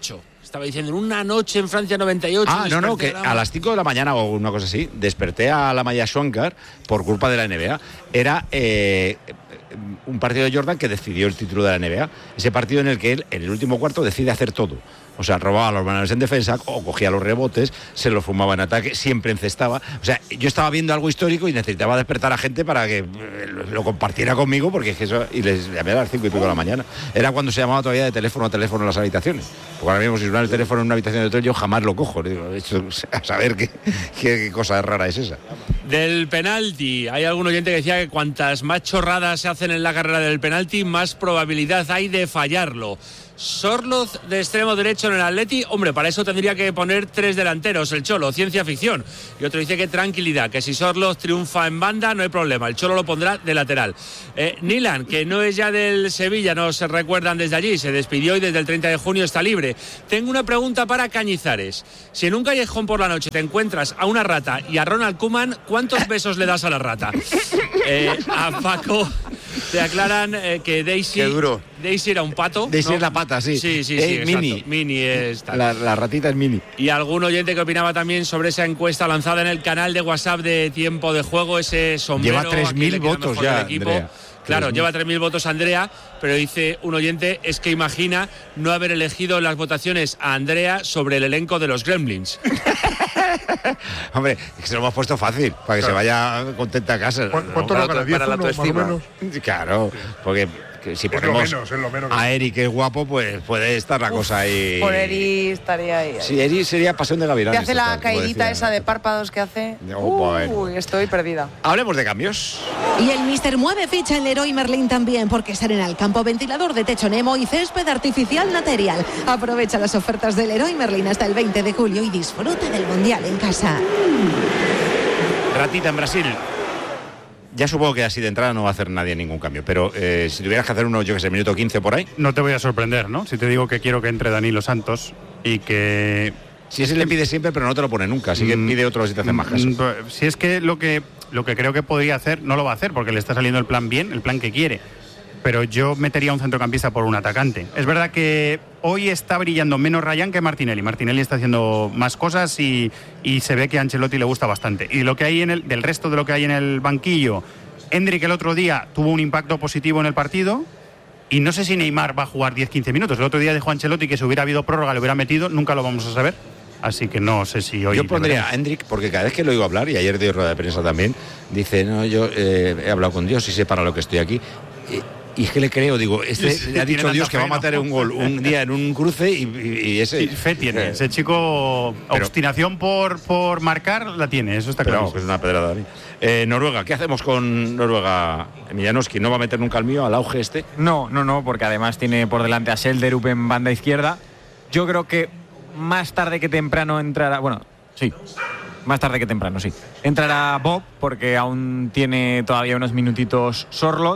Estaba diciendo, una noche en Francia noventa y ocho. Ah, no, no, que a las cinco de la mañana o una cosa así, desperté a la Maya Shankar por culpa de la N B A. Era eh, un partido de Jordan que decidió el título de la N B A. Ese partido en el que él, en el último cuarto, decide hacer todo. O sea, robaba los balones en defensa o cogía los rebotes, se los fumaba en ataque, siempre encestaba. O sea, yo estaba viendo algo histórico y necesitaba despertar a gente para que lo compartiera conmigo, porque es que eso. Y les llamé a las cinco y pico de la mañana. Era cuando se llamaba todavía de teléfono a teléfono en las habitaciones. Porque ahora mismo, si suena el teléfono en una habitación de hotel, yo jamás lo cojo. Digo, hecho, a saber qué, qué, qué cosa rara es esa. Del penalti, hay algún oyente que decía que cuantas más chorradas se hacen en la carrera del penalti, más probabilidad hay de fallarlo. Sorloz de extremo derecho en el Atleti, hombre, para eso tendría que poner tres delanteros, el Cholo, ciencia ficción. Y otro dice que tranquilidad, que si Sorloz triunfa en banda no hay problema, el Cholo lo pondrá de lateral. Eh, Nilan, que no es ya del Sevilla, no se recuerdan desde allí, se despidió y desde el treinta de junio está libre. Tengo una pregunta para Cañizares. Si en un callejón por la noche te encuentras a una rata y a Ronald Koeman, ¿cuántos besos le das a la rata? Eh, a Paco te aclaran eh, que Daisy, Daisy era un pato. Daisy ¿no? es la pata, sí. Sí, sí, eh, sí, mini. Mini es tal. La, la ratita es mini. Y algún oyente que opinaba también sobre esa encuesta lanzada en el canal de WhatsApp de Tiempo de Juego, ese sombrero. Lleva tres mil votos ya, Andrea. Claro, lleva tres mil votos Andrea, pero dice un oyente, es que imagina no haber elegido en las votaciones a Andrea sobre el elenco de los Gremlins. Hombre, es que se lo hemos puesto fácil, para que claro. se vaya contenta a casa. ¿Cuánto lo gana? ¿diez uno, más o menos? Claro, porque que si ponemos es lo menos, es lo menos que... a Eri, que es guapo, pues puede estar la Uf, cosa ahí. Por Eri estaría ahí. ahí. Sí, Eri sería pasión de gavilanes. ¿Te hace la caidita esa de párpados que hace? Oh, bueno. Uy, estoy perdida. Hablemos de cambios. Y el míster mueve ficha en Leroy Merlin también, porque salen al campo ventilador de techo Nemo y césped artificial Material. Aprovecha las ofertas de Leroy Merlin hasta el veinte de julio y disfruta del Mundial en casa. Ratita en Brasil. Ya supongo que así de entrada no va a hacer nadie ningún cambio, pero eh, si tuvieras que hacer uno, yo que sé, minuto quince por ahí. No te voy a sorprender, ¿no? Si te digo que quiero que entre Danilo Santos y que... Si ese le pide siempre, pero no te lo pone nunca, así que mm, pide otro si te hacen más caso. Si es que lo que lo que creo que podría hacer, no lo va a hacer, porque le está saliendo el plan bien, el plan que quiere. Pero yo metería a un centrocampista por un atacante. Es verdad que hoy está brillando menos Ryan que Martinelli. Martinelli está haciendo más cosas y, y se ve que a Ancelotti le gusta bastante. Y lo que hay en el, del resto de lo que hay en el banquillo, Hendrik el otro día tuvo un impacto positivo en el partido. Y no sé si Neymar va a jugar diez quince minutos. El otro día dijo Ancelotti que si hubiera habido prórroga le hubiera metido, nunca lo vamos a saber. Así que no sé si hoy... Yo pondría a Hendrik, porque cada vez que lo oigo hablar, y ayer dio rueda de prensa también, dice, no, yo eh, he hablado con Dios y sé para lo que estoy aquí. Eh, Y es que le creo, digo, este sí, le ha dicho Dios que va a matar un gol un día en un cruce y, y, y ese... Sí, fe tiene, ese chico, pero, obstinación por, por marcar la tiene, eso está claro. Pero es una pedrada. Eh, Noruega, ¿qué hacemos con Noruega? Emilianowski, ¿no va a meter nunca el mío al auge este? No, no, no, porque además tiene por delante a Selderup en banda izquierda. Yo creo que más tarde que temprano entrará, bueno, sí, más tarde que temprano, sí. Entrará Bob, porque aún tiene todavía unos minutitos Sorloth.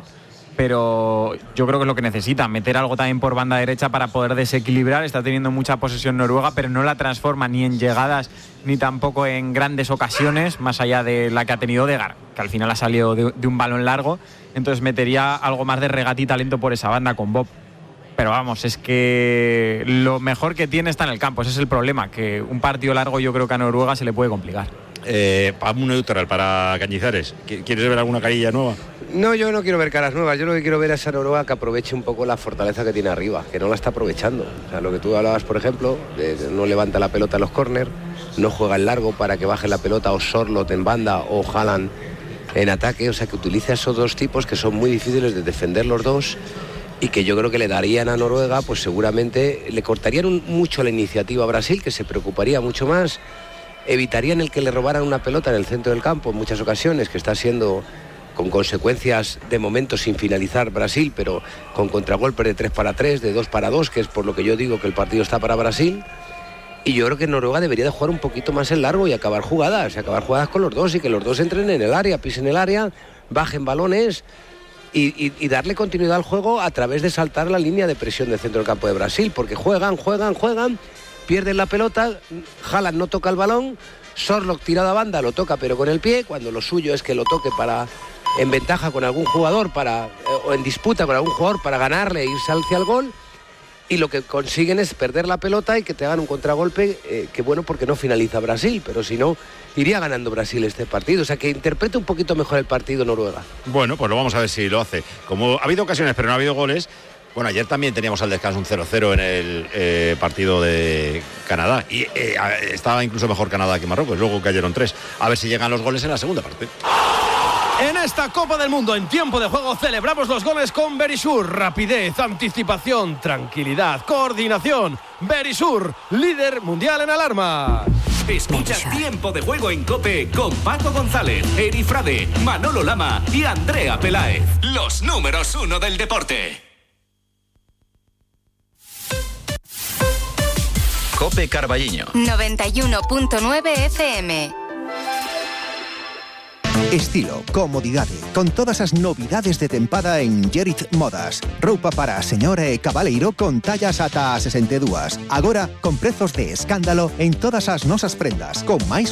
Pero yo creo que es lo que necesita, meter algo también por banda derecha para poder desequilibrar. Está teniendo mucha posesión Noruega, pero no la transforma ni en llegadas ni tampoco en grandes ocasiones, más allá de la que ha tenido Degar, que al final ha salido de, de un balón largo. Entonces metería algo más de regate y talento por esa banda con Bob. Pero vamos, es que lo mejor que tiene está en el campo, ese es el problema, que un partido largo yo creo que a Noruega se le puede complicar. Eh, un neutral para Cañizares. ¿Quieres ver alguna carilla nueva? No, yo no quiero ver caras nuevas. Yo lo que quiero ver es a Noruega que aproveche un poco la fortaleza que tiene arriba, que no la está aprovechando. O sea, lo que tú hablabas, por ejemplo, de que no levanta la pelota en los córner, no juega en largo para que baje la pelota o Sorloth en banda o Haaland en ataque. O sea, que utiliza esos dos tipos que son muy difíciles de defender los dos y que yo creo que le darían a Noruega, pues seguramente le cortarían un, mucho la iniciativa a Brasil, que se preocuparía mucho más. Evitarían el que le robaran una pelota en el centro del campo en muchas ocasiones, que está siendo con consecuencias de momento sin finalizar Brasil, pero con contragolpes de tres para tres, de dos para dos, que es por lo que yo digo que el partido está para Brasil. Y yo creo que Noruega debería de jugar un poquito más en largo y acabar jugadas, y acabar jugadas con los dos y que los dos entren en el área, pisen el área, bajen balones y, y, y darle continuidad al juego a través de saltar la línea de presión del centro del campo de Brasil, porque juegan, juegan, juegan, pierden la pelota, Haaland no toca el balón, Sorloth tirado a banda lo toca pero con el pie, cuando lo suyo es que lo toque para en ventaja con algún jugador para, eh, o en disputa con algún jugador para ganarle e irse hacia el gol, y lo que consiguen es perder la pelota y que te hagan un contragolpe, eh, que bueno, porque no finaliza Brasil, pero si no, iría ganando Brasil este partido. O sea, que interprete un poquito mejor el partido Noruega. Bueno, pues lo vamos a ver si lo hace. Como ha habido ocasiones, pero no ha habido goles. Bueno, ayer también teníamos al descanso un cero cero en el eh, partido de Canadá. Y eh, estaba incluso mejor Canadá que Marruecos. Luego cayeron tres. A ver si llegan los goles en la segunda parte. En esta Copa del Mundo, en tiempo de juego, celebramos los goles con Verisur. Rapidez, anticipación, tranquilidad, coordinación. Verisur, líder mundial en alarma. Escuchas Tiempo de Juego en COPE con Paco González, Eri Frade, Manolo Lama y Andrea Peláez. Los números uno del deporte. COPE Carballiño. noventa y uno punto nueve F M. Estilo, comodidade, con todas as novidades de tempada en Gerit Modas. Roupa para a señora e cabaleiro con tallas ata a sesenta e dúas. Agora, con prezos de escándalo en todas as nosas prendas, con máis